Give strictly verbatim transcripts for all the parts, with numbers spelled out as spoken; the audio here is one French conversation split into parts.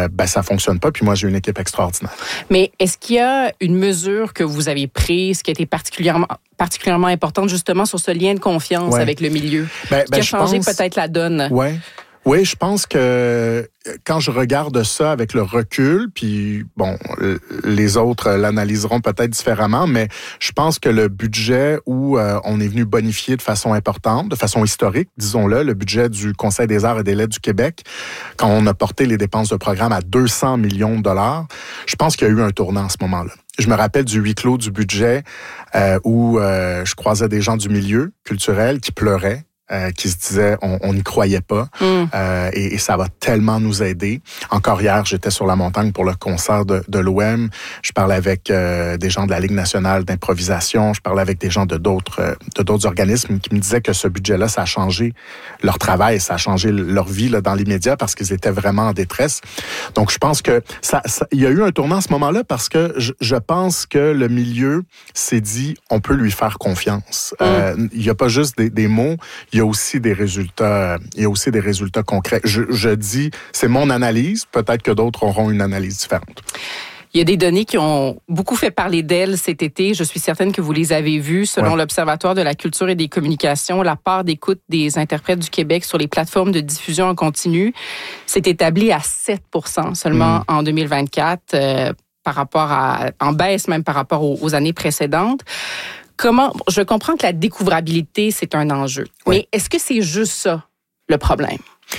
euh, ben ça fonctionne pas. Puis moi, j'ai une équipe extraordinaire. Mais est-ce qu'il y a une mesure que vous avez prise qui a été particulièrement particulièrement importante justement sur ce lien de confiance ouais. avec le milieu, ben, qui ben, a changé pense... peut-être la donne? Ouais. Oui, je pense que quand je regarde ça avec le recul, puis bon, les autres l'analyseront peut-être différemment, mais je pense que le budget où euh, on est venu bonifier de façon importante, de façon historique, disons-le, le budget du Conseil des arts et des lettres du Québec, quand on a porté les dépenses de programme à deux cents millions de dollars, je pense qu'il y a eu un tournant à ce moment-là. Je me rappelle du huis clos du budget euh, où euh, je croisais des gens du milieu culturel qui pleuraient. Euh, qui se disaient on n'y croyait pas mm. euh, et, et ça va tellement nous aider. Encore hier, j'étais sur la montagne pour le concert de, de l'O M. Je parlais avec euh, des gens de la Ligue nationale d'improvisation. Je parlais avec des gens de d'autres euh, de d'autres organismes qui me disaient que ce budget-là, ça a changé leur travail, ça a changé leur vie là, dans l'immédiat parce qu'ils étaient vraiment en détresse. Donc, je pense que ça, ça, il y a eu un tournant à ce moment-là parce que je, je pense que le milieu s'est dit on peut lui faire confiance. Mm. Euh, il n'y a pas juste des, des mots. Il y a aussi des résultats, il y a aussi des résultats concrets. Je, je dis, c'est mon analyse. Peut-être que d'autres auront une analyse différente. Il y a des données qui ont beaucoup fait parler d'elles cet été. Je suis certaine que vous les avez vues. Selon ouais. l'Observatoire de la culture et des communications, la part d'écoute des interprètes du Québec sur les plateformes de diffusion en continu s'est établie à sept pour cent seulement mmh. en deux mille vingt-quatre, euh, par rapport à, en baisse même par rapport aux, aux années précédentes. Comment, je comprends que la découvrabilité, c'est un enjeu. Oui. Mais est-ce que c'est juste ça, le problème?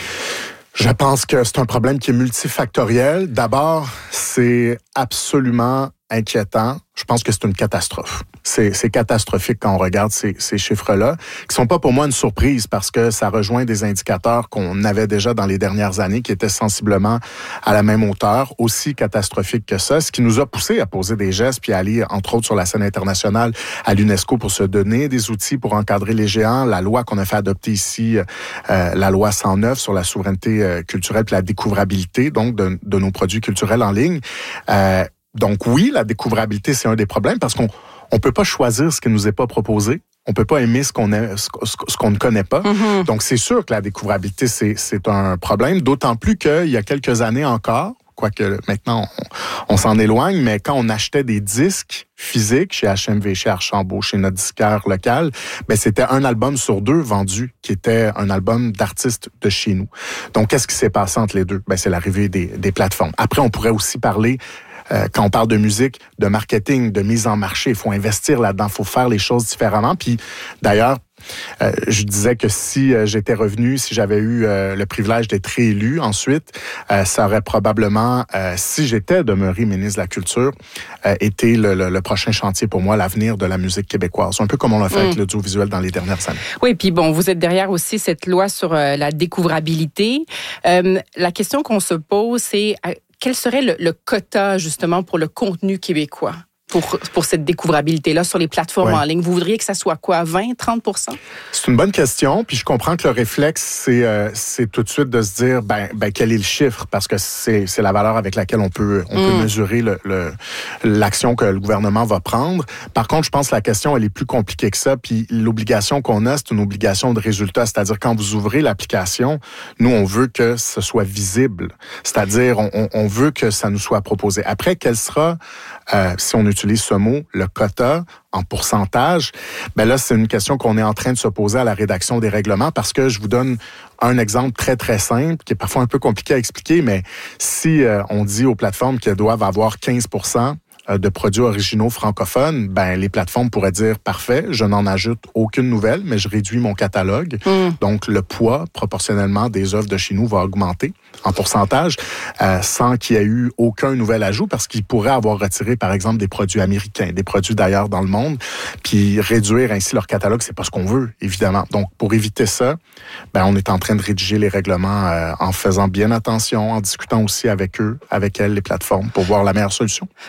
Je pense que c'est un problème qui est multifactoriel. D'abord, c'est absolument inquiétant. Je pense que c'est une catastrophe. C'est, c'est catastrophique quand on regarde ces, ces chiffres-là, qui sont pas pour moi une surprise parce que ça rejoint des indicateurs qu'on avait déjà dans les dernières années, qui étaient sensiblement à la même hauteur, aussi catastrophiques que ça, ce qui nous a poussé à poser des gestes puis à aller, entre autres, sur la scène internationale à l'UNESCO pour se donner des outils pour encadrer les géants. La loi qu'on a fait adopter ici, euh, la loi cent neuf sur la souveraineté euh, culturelle puis la découvrabilité, donc, de, de nos produits culturels en ligne. Euh, Donc oui, la découvrabilité, c'est un des problèmes parce qu'on on peut pas choisir ce qui nous est pas proposé. On peut pas aimer ce qu'on a, ce, ce qu'on ne connaît pas. Mm-hmm. Donc c'est sûr que la découvrabilité, c'est, c'est un problème, d'autant plus qu'il y a quelques années encore, quoique maintenant on, on s'en éloigne, mais quand on achetait des disques physiques chez H M V, chez Archambault, chez notre disquaire local, ben c'était un album sur deux vendu qui était un album d'artistes de chez nous. Donc qu'est-ce qui s'est passé entre les deux? Ben c'est l'arrivée des, des plateformes. Après, on pourrait aussi parler Euh, quand on parle de musique, de marketing, de mise en marché, il faut investir là-dedans, il faut faire les choses différemment. Puis d'ailleurs, euh, je disais que si euh, j'étais revenu, si j'avais eu euh, le privilège d'être réélu ensuite, euh, ça aurait probablement, euh, si j'étais demeuré ministre de la Culture, euh, été le, le, le prochain chantier pour moi, l'avenir de la musique québécoise. Un peu comme on l'a fait mmh. avec l'audiovisuel dans les dernières années. Oui, puis bon, vous êtes derrière aussi cette loi sur euh, la découvrabilité. Euh, la question qu'on se pose, c'est euh, quel serait le, le quota, justement, pour le contenu québécois, pour, pour cette découvrabilité-là sur les plateformes ouais. en ligne? Vous voudriez que ça soit quoi, vingt, trente pour cent? C'est une bonne question, puis je comprends que le réflexe, c'est, euh, c'est tout de suite de se dire, ben, ben quel est le chiffre? Parce que c'est, c'est la valeur avec laquelle on peut, on mm. peut mesurer le, le, l'action que le gouvernement va prendre. Par contre, je pense que la question, elle est plus compliquée que ça, puis l'obligation qu'on a, c'est une obligation de résultat. C'est-à-dire, quand vous ouvrez l'application, nous, on veut que ce soit visible. C'est-à-dire, on, on, on veut que ça nous soit proposé. Après, quel sera, euh, si on utilise ce mot, le quota en pourcentage, ben là, c'est une question qu'on est en train de se poser à la rédaction des règlements parce que je vous donne un exemple très, très simple qui est parfois un peu compliqué à expliquer, mais si euh, on dit aux plateformes qu'elles doivent avoir quinze pour cent de produits originaux francophones, ben les plateformes pourraient dire parfait, je n'en ajoute aucune nouvelle, mais je réduis mon catalogue. Mm. Donc le poids proportionnellement des œuvres de chez nous va augmenter en pourcentage, euh, sans qu'il y ait eu aucun nouvel ajout, parce qu'ils pourraient avoir retiré par exemple des produits américains, des produits d'ailleurs dans le monde, puis réduire ainsi leur catalogue, c'est pas ce qu'on veut évidemment. Donc pour éviter ça, ben on est en train de rédiger les règlements euh, en faisant bien attention, en discutant aussi avec eux, avec elles les plateformes, pour voir la meilleure solution. Mais est-ce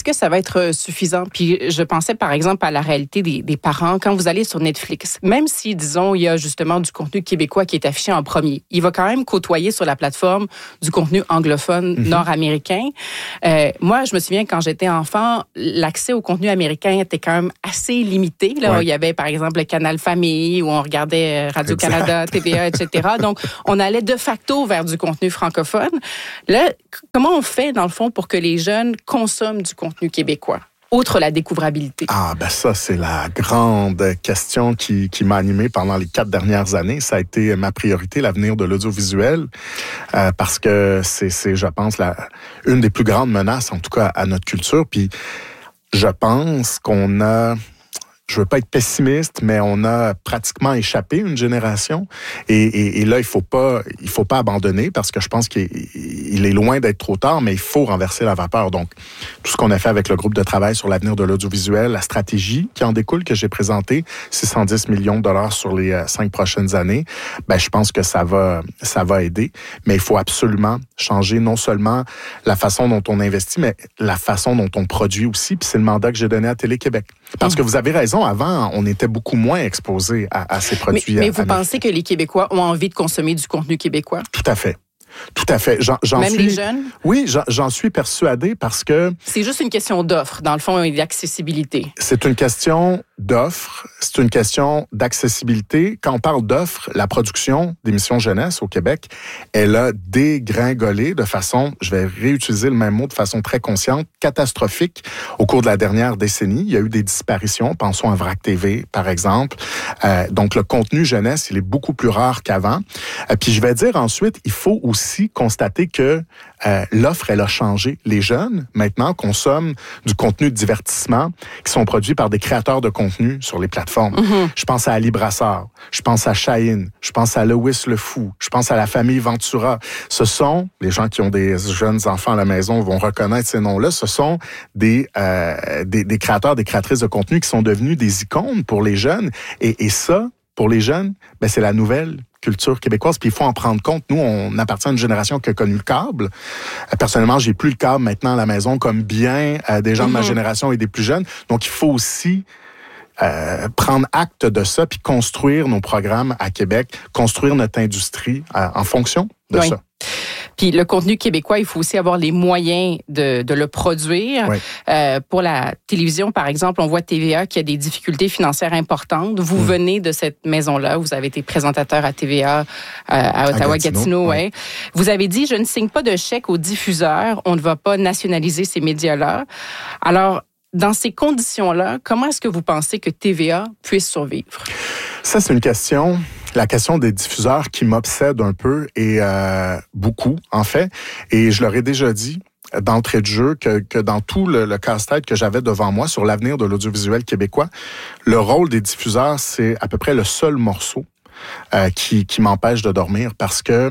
est-ce que ça va être suffisant? Puis je pensais par exemple à la réalité des, des parents. Quand vous allez sur Netflix, même si, disons, il y a justement du contenu québécois qui est affiché en premier, il va quand même côtoyer sur la plateforme du contenu anglophone mm-hmm. nord-américain. Euh, moi, je me souviens, quand j'étais enfant, l'accès au contenu américain était quand même assez limité. Là, ouais. Il y avait par exemple le canal Famille où on regardait Radio-Canada, T V A, et cetera. Donc, on allait de facto vers du contenu francophone. Là, comment on fait, dans le fond, pour que les jeunes consomment du contenu québécois, outre la découvrabilité? Ah, ben ça, c'est la grande question qui, qui m'a animé pendant les quatre dernières années. Ça a été ma priorité, l'avenir de l'audiovisuel, euh, parce que c'est, c'est, je pense, la, une des plus grandes menaces, en tout cas, à notre culture. Puis, je pense qu'on a... Je veux pas être pessimiste, mais on a pratiquement échappé une génération. Et, et, et là, il faut pas, il faut pas abandonner parce que je pense qu'il il est loin d'être trop tard, mais il faut renverser la vapeur. Donc, tout ce qu'on a fait avec le groupe de travail sur l'avenir de l'audiovisuel, la stratégie qui en découle que j'ai présentée, six cent dix millions de dollars sur les euh, cinq prochaines années, ben, je pense que ça va, ça va aider. Mais il faut absolument changer non seulement la façon dont on investit, mais la façon dont on produit aussi. Puis c'est le mandat que j'ai donné à Télé-Québec. Parce mmh. que vous avez raison, avant, on était beaucoup moins exposés à, à ces produits. Mais, mais vous pensez que les Québécois ont envie de consommer du contenu québécois? Tout à fait. Tout à fait. J'en, j'en Même suis, les jeunes? Oui, j'en, j'en suis persuadé parce que... C'est juste une question d'offre, dans le fond, et d'accessibilité. C'est une question d'offre, c'est une question d'accessibilité. Quand on parle d'offre, la production d'émissions jeunesse au Québec, elle a dégringolé de façon, je vais réutiliser le même mot, de façon très consciente, catastrophique au cours de la dernière décennie. Il y a eu des disparitions, pensons à Vrac T V, par exemple. Euh, donc, le contenu jeunesse, il est beaucoup plus rare qu'avant. Euh, puis, je vais dire ensuite, il faut aussi aussi constater que euh, l'offre, elle a changé. Les jeunes, maintenant, consomment du contenu de divertissement qui sont produits par des créateurs de contenu sur les plateformes. Mm-hmm. Je pense à Ali Brassard, je pense à Shaheen, je pense à Lewis le Fou, je pense à la famille Ventura. Ce sont, les gens qui ont des jeunes enfants à la maison vont reconnaître ces noms-là, ce sont des, euh, des, des créateurs, des créatrices de contenu qui sont devenus des icônes pour les jeunes. Et, et ça, pour les jeunes, ben, c'est la nouvelle culture québécoise, puis il faut en prendre compte. Nous, on appartient à une génération qui a connu le câble. Personnellement, j'ai plus le câble maintenant à la maison, comme bien euh, des gens mm-hmm. de ma génération et des plus jeunes. Donc, il faut aussi euh, prendre acte de ça, puis construire nos programmes à Québec, construire notre industrie euh, en fonction de oui. ça. Puis le contenu québécois, il faut aussi avoir les moyens de, de le produire. Oui. Euh, pour la télévision, par exemple, on voit T V A qui a des difficultés financières importantes. Vous mmh. venez de cette maison-là. Vous avez été présentateur à T V A euh, à Ottawa-Gatineau. Ouais. Vous avez dit, je ne signe pas de chèque aux diffuseurs. On ne va pas nationaliser ces médias-là. Alors, dans ces conditions-là, comment est-ce que vous pensez que T V A puisse survivre? Ça, c'est une question... La question des diffuseurs qui m'obsède un peu et euh, beaucoup, en fait. Et je leur ai déjà dit d'entrée de jeu que, que dans tout le, le casse-tête que j'avais devant moi sur l'avenir de l'audiovisuel québécois, le rôle des diffuseurs, c'est à peu près le seul morceau euh, qui, qui m'empêche de dormir parce que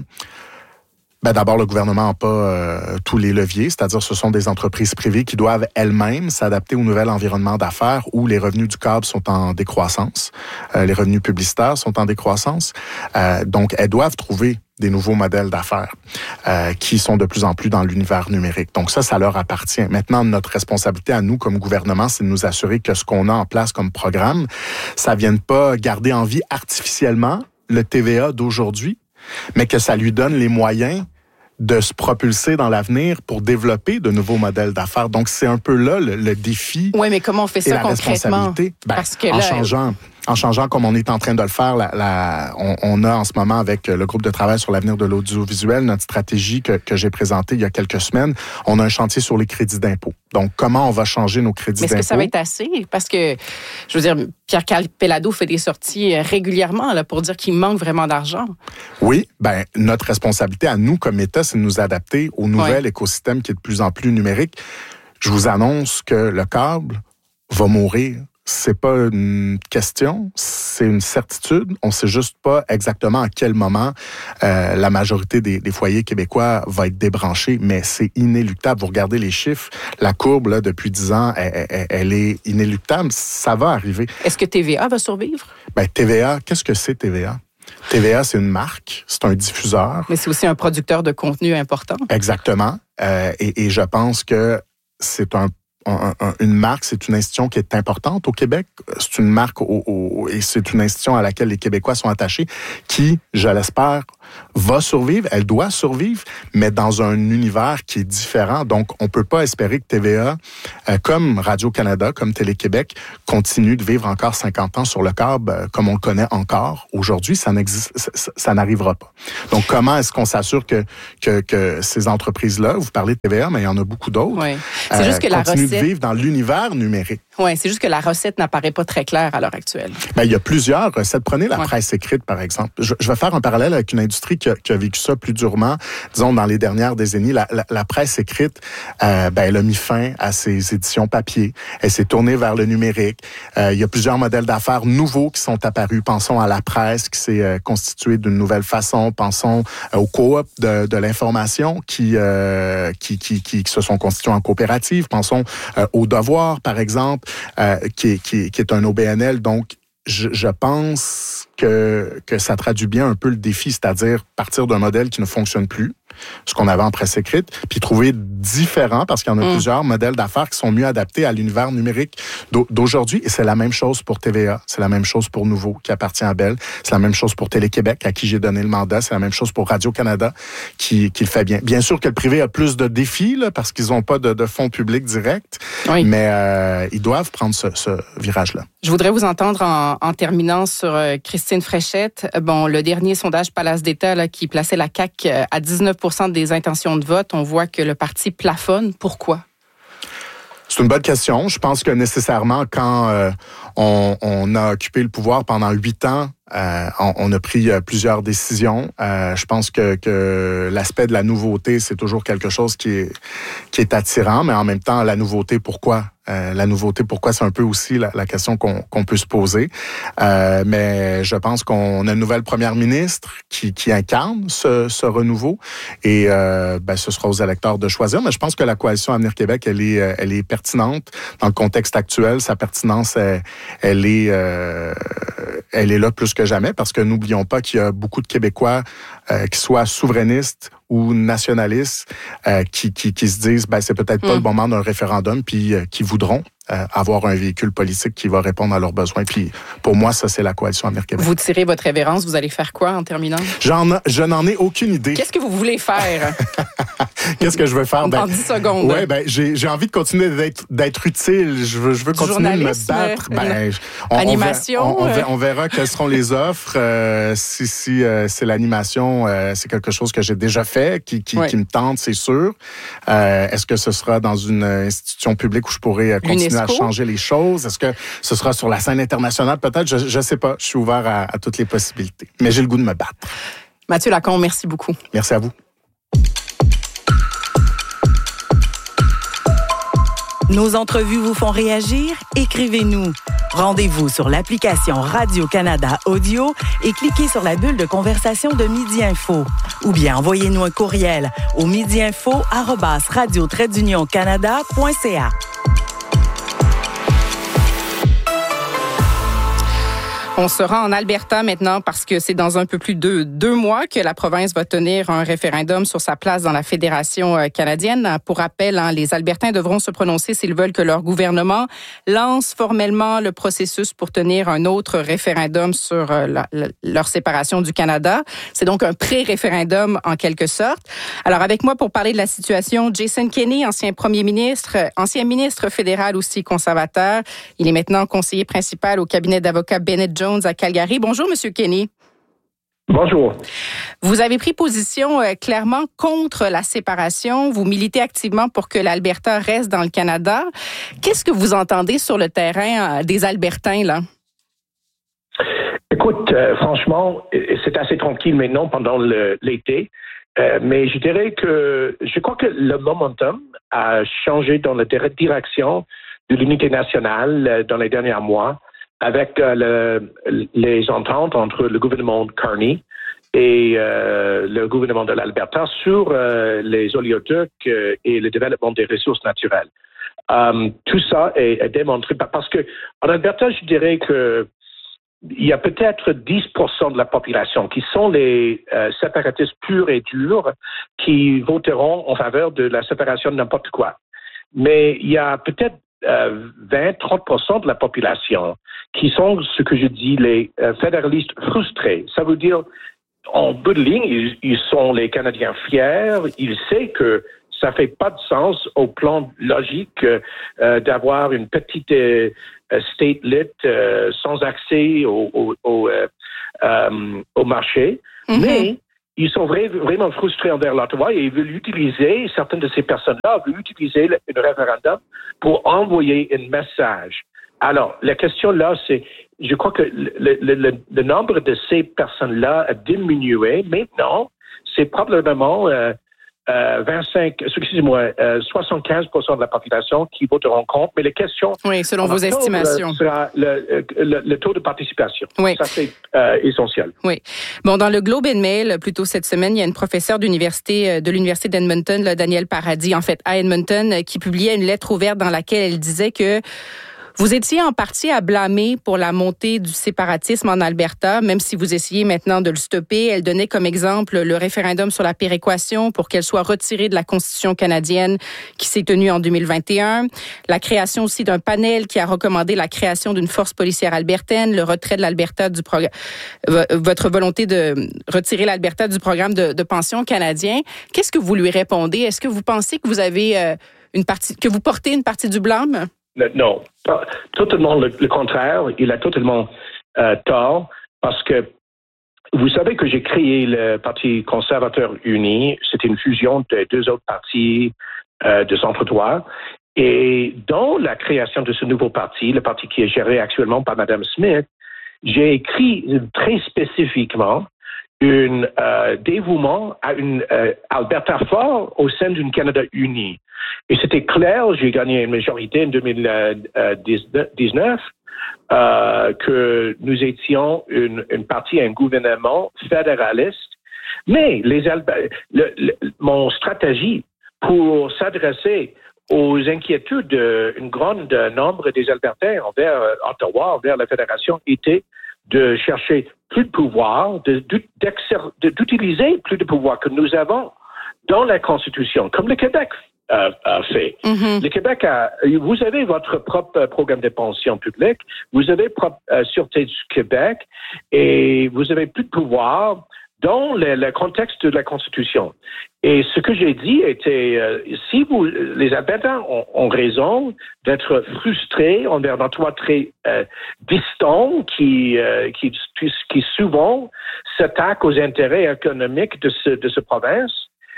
Ben d'abord, le gouvernement n'a pas euh, tous les leviers, c'est-à-dire ce sont des entreprises privées qui doivent elles-mêmes s'adapter au nouvel environnement d'affaires où les revenus du câble sont en décroissance, euh, les revenus publicitaires sont en décroissance. Euh, donc, elles doivent trouver des nouveaux modèles d'affaires euh, qui sont de plus en plus dans l'univers numérique. Donc ça, ça leur appartient. Maintenant, notre responsabilité à nous comme gouvernement, c'est de nous assurer que ce qu'on a en place comme programme, ça ne vienne pas garder en vie artificiellement le T V A d'aujourd'hui, mais que ça lui donne les moyens de se propulser dans l'avenir pour développer de nouveaux modèles d'affaires. Donc, c'est un peu là le, le défi. Oui, mais comment on fait ça la concrètement? Ben, Parce que en là, changeant, en changeant comme on est en train de le faire, la, la, on, on a en ce moment avec le groupe de travail sur l'avenir de l'audiovisuel, notre stratégie que, que j'ai présentée il y a quelques semaines, on a un chantier sur les crédits d'impôt. Donc, comment on va changer nos crédits d'impôt? Mais est-ce que ça va être assez? Parce que, je veux dire, Pierre-Carl Pellado fait des sorties régulièrement là, pour dire qu'il manque vraiment d'argent. Oui, ben notre responsabilité à nous comme État, c'est de nous adapter au nouvel ouais. écosystème qui est de plus en plus numérique. Je vous annonce que le câble va mourir. C'est pas une question, c'est une certitude. On sait juste pas exactement à quel moment euh, la majorité des, des foyers québécois va être débranchée, mais c'est inéluctable. Vous regardez les chiffres, la courbe là depuis dix ans, elle, elle, elle est inéluctable. Ça va arriver. Est-ce que T V A va survivre? Ben T V A, qu'est-ce que c'est T V A? T V A, c'est une marque, c'est un diffuseur. Mais c'est aussi un producteur de contenu important. Exactement. Euh, et, et je pense que c'est un un, un, une marque, c'est une institution qui est importante au Québec. C'est une marque au, au, et c'est une institution à laquelle les Québécois sont attachés, qui, je l'espère, va survivre. Elle doit survivre, mais dans un univers qui est différent. Donc, on peut pas espérer que T V A, euh, comme Radio-Canada, comme Télé-Québec, continue de vivre encore cinquante ans sur le câble euh, comme on le connaît encore. Aujourd'hui, ça n'existe, ça, ça n'arrivera pas. Donc, comment est-ce qu'on s'assure que, que, que ces entreprises-là, vous parlez de T V A, mais il y en a beaucoup d'autres, oui. C'est juste que euh, la continuent recette... de vivre dans l'univers numérique. Oui, c'est juste que la recette n'apparaît pas très claire à l'heure actuelle. Ben, il y a plusieurs recettes. Prenez la ouais. presse écrite, par exemple. Je, je vais faire un parallèle avec une industrie qui a, qui a vécu ça plus durement, disons, dans les dernières décennies. La, la, la presse écrite, euh, ben, elle a mis fin à ses éditions papier. Elle s'est tournée vers le numérique. Euh, il y a plusieurs modèles d'affaires nouveaux qui sont apparus. Pensons à la presse qui s'est euh, constituée d'une nouvelle façon. Pensons euh, aux coop de, de l'information qui, euh, qui, qui, qui, qui se sont constitués en coopératives. Pensons euh, au Devoir, par exemple, euh, qui, qui, qui est un O B N L. Donc, je, je pense que, que ça traduit bien un peu le défi, c'est-à-dire partir d'un modèle qui ne fonctionne plus, ce qu'on avait en presse écrite, puis trouver différents, parce qu'il y en a mmh. plusieurs modèles d'affaires qui sont mieux adaptés à l'univers numérique d'aujourd'hui. Et c'est la même chose pour T V A, c'est la même chose pour Nouveau, qui appartient à Bell, c'est la même chose pour Télé-Québec, à qui j'ai donné le mandat, c'est la même chose pour Radio-Canada, qui, qui le fait bien. Bien sûr que le privé a plus de défis, là, parce qu'ils n'ont pas de, de fonds publics directs, oui. mais euh, ils doivent prendre ce, ce virage-là. Je voudrais vous entendre en, en terminant sur euh, Christine Fréchette. Bon, le dernier sondage Palace d'État là, qui plaçait la C A Q à dix-neuf pour cent des intentions de vote, on voit que le parti plafonne. Pourquoi? C'est une bonne question. Je pense que nécessairement, quand euh, on, on a occupé le pouvoir pendant huit ans, Euh, on, on a pris euh, plusieurs décisions. Euh, je pense que, que l'aspect de la nouveauté, c'est toujours quelque chose qui est, qui est attirant, mais en même temps, la nouveauté, pourquoi? Euh, la nouveauté, pourquoi? C'est un peu aussi la, la question qu'on, qu'on peut se poser. Euh, mais je pense qu'on a une nouvelle première ministre qui, qui incarne ce, ce renouveau et euh, ben, ce sera aux électeurs de choisir. Mais je pense que la coalition Avenir Québec, elle est, elle est pertinente dans le contexte actuel. Sa pertinence, elle, elle est, euh, elle est là plus que jamais, parce que n'oublions pas qu'il y a beaucoup de Québécois, euh, qui soient souverainistes ou nationalistes, euh, qui, qui, qui se disent, ben c'est peut-être pas mmh. le bon moment d'un référendum, puis euh, qui voudront euh, avoir un véhicule politique qui va répondre à leurs besoins. Puis pour moi, ça, c'est la coalition Avenir Québec. Vous tirez votre révérence, vous allez faire quoi en terminant? J'en, je n'en ai aucune idée. Qu'est-ce que vous voulez faire? Qu'est-ce que je veux faire? Ben, en dix secondes. Ouais, ben, j'ai, j'ai envie de continuer d'être, d'être utile. Je veux, je veux continuer de me battre. Ben, on, animation. On, on, verra, on verra quelles seront les offres. Euh, si si euh, c'est l'animation, euh, c'est quelque chose que j'ai déjà fait, qui, qui, ouais. qui me tente, c'est sûr. Euh, est-ce que ce sera dans une institution publique où je pourrais continuer L'UNESCO? À changer les choses? Est-ce que ce sera sur la scène internationale? Peut-être, je ne sais pas. Je suis ouvert à, à toutes les possibilités. Mais j'ai le goût de me battre. Mathieu Lacombe, merci beaucoup. Merci à vous. Nos entrevues vous font réagir? Écrivez-nous. Rendez-vous sur l'application Radio-Canada Audio et cliquez sur la bulle de conversation de Midi Info. Ou bien envoyez-nous un courriel au midiinfo arobase radio trait d'union canada point c a. On sera en Alberta maintenant parce que c'est dans un peu plus de deux mois que la province va tenir un référendum sur sa place dans la Fédération canadienne. Pour rappel, hein, les Albertains devront se prononcer s'ils veulent que leur gouvernement lance formellement le processus pour tenir un autre référendum sur la, la, leur séparation du Canada. C'est donc un pré-référendum en quelque sorte. Alors avec moi pour parler de la situation, Jason Kenney, ancien premier ministre, ancien ministre fédéral aussi conservateur. Il est maintenant conseiller principal au cabinet d'avocats Bennett Jones à Calgary. Bonjour, Monsieur Kenney. Bonjour. Vous avez pris position euh, clairement contre la séparation. Vous militez activement pour que l'Alberta reste dans le Canada. Qu'est-ce que vous entendez sur le terrain euh, des Albertains, là? Écoute, euh, franchement, c'est assez tranquille maintenant pendant le, l'été. Euh, mais je dirais que je crois que le momentum a changé dans la direction de l'unité nationale euh, dans les derniers mois, avec euh, le, les ententes entre le gouvernement de Carney et euh, le gouvernement de l'Alberta sur euh, les oléoducs euh, et le développement des ressources naturelles. Euh, tout ça est, est démontré parce que en Alberta, je dirais que il y a peut-être dix pour cent de la population qui sont les euh, séparatistes purs et durs qui voteront en faveur de la séparation de n'importe quoi. mais il y a peut-être euh, vingt à trente pour cent de la population qui sont ce que je dis les euh, fédéralistes frustrés. Ça veut dire, en bout de ligne, ils, ils sont les Canadiens fiers, ils savent que ça fait pas de sens au plan logique euh, d'avoir une petite euh, statelet euh, sans accès au, au, au, euh, euh, au marché. Mm-hmm. Mais ils sont vra- vraiment frustrés envers l'Ottawa et ils veulent utiliser, certaines de ces personnes-là veulent utiliser le, le référendum pour envoyer un message. Alors, la question là, c'est, je crois que le, le, le, le nombre de ces personnes-là a diminué. Maintenant, c'est probablement euh, Euh, vingt-cinq, excusez-moi, euh, soixante-quinze pour cent de la population qui voteront contre, mais les questions... Oui, selon vos octobre, estimations. sera le, le, le taux de participation. Oui. Ça, c'est euh, essentiel. Oui. Bon, dans le Globe and Mail, plus tôt cette semaine, il y a une professeure d'université, de l'Université d'Edmonton, là, Danielle Paradis, en fait, à Edmonton, qui publiait une lettre ouverte dans laquelle elle disait que vous étiez en partie à blâmer pour la montée du séparatisme en Alberta, même si vous essayez maintenant de le stopper. Elle donnait comme exemple le référendum sur la péréquation pour qu'elle soit retirée de la Constitution canadienne qui s'est tenue en deux mille vingt et un. La création aussi d'un panel qui a recommandé la création d'une force policière albertaine, le retrait de l'Alberta du programme, votre volonté de retirer l'Alberta du programme de, de pension canadien. Qu'est-ce que vous lui répondez? Est-ce que vous pensez que vous avez euh, une partie, que vous portez une partie du blâme? Non, pas, totalement le, le contraire. Il a totalement euh, tort parce que vous savez que j'ai créé le Parti conservateur uni. C'était une fusion de deux autres partis euh, de centre-droit. Et dans la création de ce nouveau parti, le parti qui est géré actuellement par Mme Smith, j'ai écrit très spécifiquement un euh, dévouement à une euh, Alberta fort au sein d'une Canada unie. Et c'était clair, j'ai gagné une majorité en deux mille dix-neuf, euh, que nous étions une, une partie, un gouvernement fédéraliste. Mais les Alba- le, le, mon stratégie pour s'adresser aux inquiétudes d'un grand nombre des Albertains envers euh, Ottawa, envers la Fédération, était de chercher plus de pouvoir, de, de, d'utiliser plus de pouvoir que nous avons dans la Constitution, comme le Québec a, a fait. Mm-hmm. Le Québec a, vous avez votre propre programme de pension publique, vous avez propre euh, Sûreté du Québec et vous avez plus de pouvoir dans le, le contexte de la Constitution. Et ce que j'ai dit était, euh, si vous, les Albertains ont, ont raison d'être frustrés envers un Ottawa très euh, distant qui, euh, qui, qui souvent s'attaque aux intérêts économiques de ce, de ce province.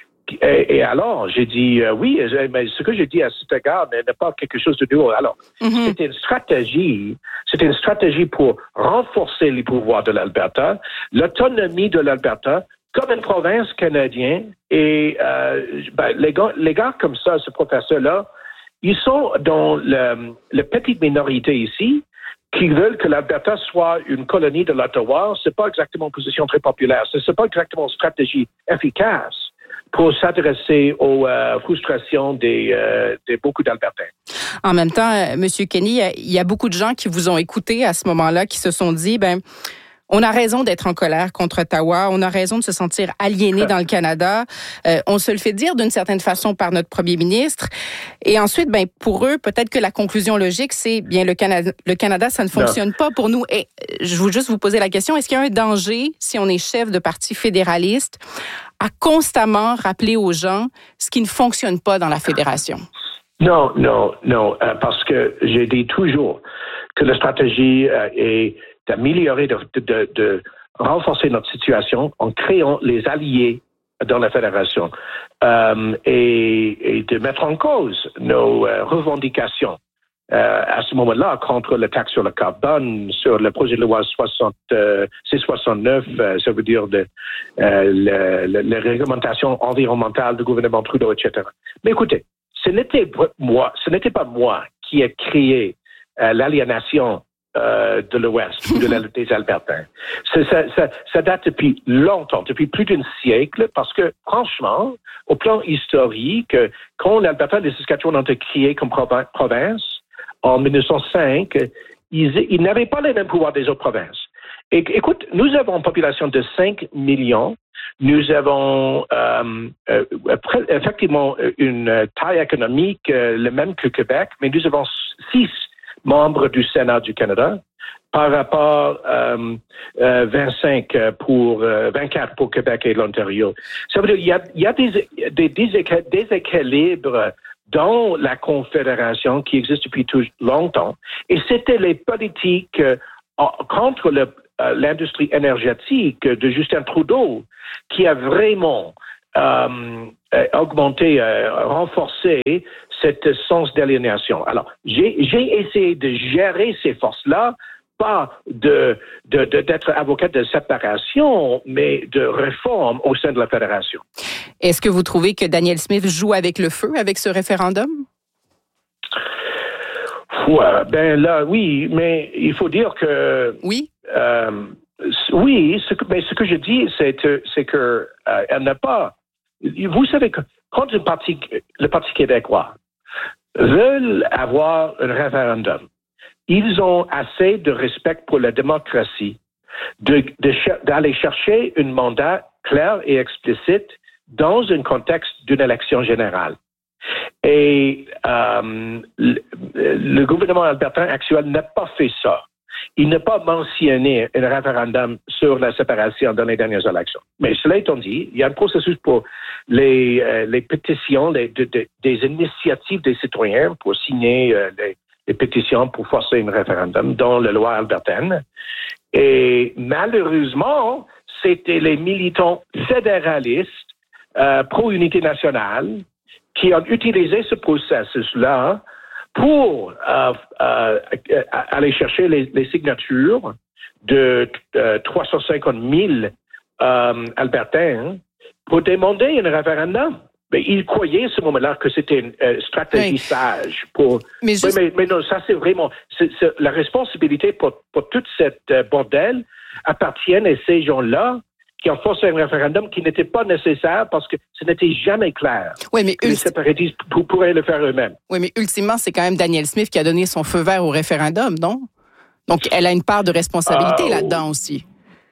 Et, et alors, j'ai dit, euh, oui, mais ce que j'ai dit à cet égard n'est pas quelque chose de nouveau. Alors, mm-hmm. c'était une stratégie, c'était une stratégie pour renforcer les pouvoirs de l'Alberta, l'autonomie de l'Alberta comme une province canadienne. Et euh, ben, les, gars, les gars comme ça, ce professeur-là, ils sont dans le, la petite minorité ici qui veulent que l'Alberta soit une colonie de l'Ottawa. C'est pas exactement une position très populaire. Ce n'est pas exactement une stratégie efficace pour s'adresser aux euh, frustrations des, euh, des beaucoup d'Albertains. En même temps, euh, M. Kenney, il y a beaucoup de gens qui vous ont écouté à ce moment-là, qui se sont dit, ben, on a raison d'être en colère contre Ottawa, on a raison de se sentir aliéné dans le Canada. Euh, on se le fait dire d'une certaine façon par notre premier ministre. Et ensuite, ben, pour eux, peut-être que la conclusion logique, c'est bien le Canada, le Canada, ça ne fonctionne non. pas pour nous. Et je veux juste vous poser la question, est-ce qu'il y a un danger, si on est chef de parti fédéraliste, à constamment rappeler aux gens ce qui ne fonctionne pas dans la fédération? Non, non, non, euh, parce que j'ai dit toujours que la stratégie euh, est d'améliorer, de, de, de renforcer notre situation en créant les alliés dans la fédération euh, et, et de mettre en cause nos euh, revendications. Euh, à ce moment-là, contre la taxe sur le carbone, sur le projet de loi soixante, euh, C soixante-neuf, euh, ça veut dire de, euh, le, le, la réglementation environnementale du gouvernement Trudeau, et cetera. Mais écoutez, ce n'était moi, ce n'était pas moi qui ai créé euh, l'aliénation euh, de l'Ouest ou de la, des Albertains. Ça, ça, ça, ça date depuis longtemps, depuis plus d'un siècle, parce que franchement, au plan historique, quand l'Alberta et le Saskatchewan ont été créés comme province, en mille neuf cent cinq, ils, ils n'avaient pas les mêmes pouvoirs des autres provinces. Et, écoute, nous avons une population de cinq millions. Nous avons euh, euh, effectivement une taille économique euh, le même que Québec, mais nous avons six membres du Sénat du Canada par rapport à euh, euh, vingt-cinq pour euh, vingt-quatre pour Québec et l'Ontario. Ça veut dire qu'il y a, il y a des, des déséquilibres dans la Confédération qui existe depuis tout longtemps, et c'était les politiques euh, contre le, euh, l'industrie énergétique de Justin Trudeau qui a vraiment euh, euh, augmenté, euh, renforcé cette sens d'aliénation. Alors, j'ai, j'ai essayé de gérer ces forces-là, pas de, de, de, d'être avocat de séparation, mais de réforme au sein de la Fédération. Est-ce que vous trouvez que Danielle Smith joue avec le feu avec ce référendum? Ouais, ben là, oui, mais il faut dire que... Oui? Euh, oui, ce que, mais ce que je dis, c'est, c'est que euh, elle n'a pas... Vous savez que quand le Parti, le Parti québécois veulent avoir un référendum, ils ont assez de respect pour la démocratie de, de, d'aller chercher un mandat clair et explicite dans un contexte d'une élection générale. Et euh, le, le gouvernement albertain actuel n'a pas fait ça. Il n'a pas mentionné un référendum sur la séparation dans les dernières élections. Mais cela étant dit, il y a un processus pour les, euh, les pétitions, les, de, de, des initiatives des citoyens pour signer euh, les, les pétitions pour forcer un référendum dans la loi albertaine. Et malheureusement, c'était les militants fédéralistes euh, pro-unité nationale qui ont utilisé ce processus-là pour euh, euh, aller chercher les, les signatures de euh, trois cent cinquante mille euh, Albertains pour demander un référendum. Mais ils croyaient à ce moment-là que c'était une euh, stratégie oui. sage. Pour... Mais, juste... oui, mais, mais non, ça c'est vraiment... C'est, c'est, la responsabilité pour, pour toute cette euh, bordel appartient à ces gens-là qui ont forcé un référendum qui n'était pas nécessaire parce que ce n'était jamais clair. Oui, mais que ulti... les séparatistes pourraient le faire eux-mêmes. Oui, mais ultimement, c'est quand même Danielle Smith qui a donné son feu vert au référendum, non? Donc, elle a une part de responsabilité euh, là-dedans aussi.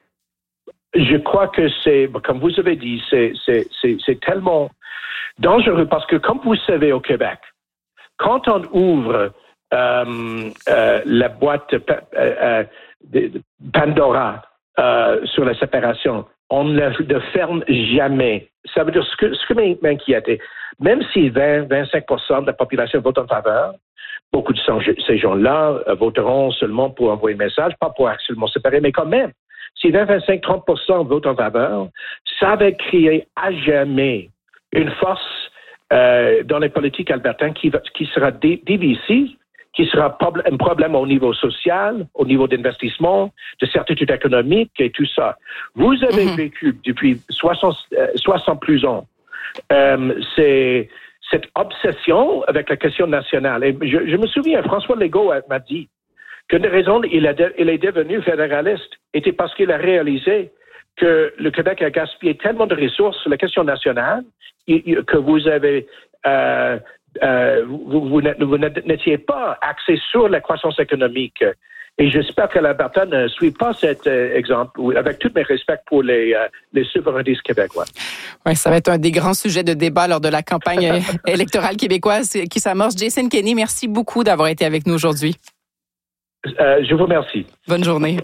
Je crois que c'est, comme vous avez dit, c'est, c'est, c'est, c'est tellement dangereux parce que, comme vous savez, au Québec, quand on ouvre euh, euh, la boîte euh, euh, de Pandora euh, sur la séparation, on ne le ferme jamais. Ça veut dire ce que, ce que m'inquiétait. Même si vingt à vingt-cinq pour cent de la population vote en faveur, beaucoup de ces gens-là voteront seulement pour envoyer un message, pas pour actuellement séparer, mais quand même, si vingt, vingt-cinq, trente pour cent votent en faveur, ça va créer à jamais une force euh, dans les politiques albertaines qui, va, qui sera dé, divisive, qui sera un problème au niveau social, au niveau d'investissement, de certitude économique et tout ça. Vous avez mm-hmm. vécu depuis soixante, soixante plus ans euh, c'est, cette obsession avec la question nationale. Et je, je me souviens, François Legault m'a dit qu'une des raisons il, a de, il est devenu fédéraliste était parce qu'il a réalisé que le Québec a gaspillé tellement de ressources sur la question nationale que vous avez... Euh, Euh, vous, vous, vous n'étiez pas axé sur la croissance économique. Et j'espère que l'Alberta ne suit pas cet euh, exemple, avec tout mes respects pour les, euh, les souverainistes québécois. Oui, ça va être un des grands sujets de débat lors de la campagne électorale québécoise qui s'amorce. Jason Kenney, merci beaucoup d'avoir été avec nous aujourd'hui. Euh, je vous remercie. Bonne journée.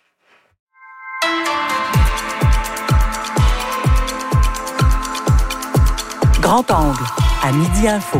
Grand angle, à Midi Info.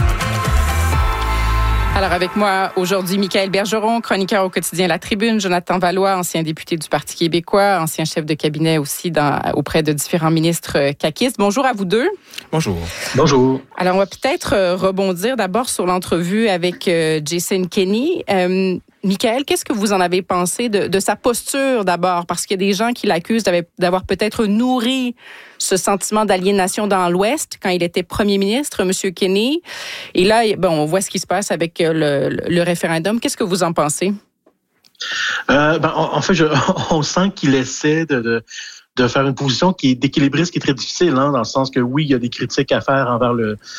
Alors, avec moi aujourd'hui, Michaël Bergeron, chroniqueur au quotidien La Tribune, Jonathan Valois, ancien député du Parti québécois, ancien chef de cabinet aussi dans, auprès de différents ministres caquistes. Bonjour à vous deux. Bonjour. Bonjour. Alors, on va peut-être rebondir d'abord sur l'entrevue avec euh, Jason Kenney. Euh, Michaël, qu'est-ce que vous en avez pensé de, de sa posture d'abord? Parce qu'il y a des gens qui l'accusent d'avoir peut-être nourri ce sentiment d'aliénation dans l'Ouest quand il était premier ministre, M. Kenney. Et là, bon, on voit ce qui se passe avec le, le, le référendum. Qu'est-ce que vous en pensez? Euh, ben, en, en fait, je, on sent qu'il essaie de, de, de faire une position qui est d'équilibriste, qui est très difficile, hein, dans le sens que oui, il y a des critiques à faire envers le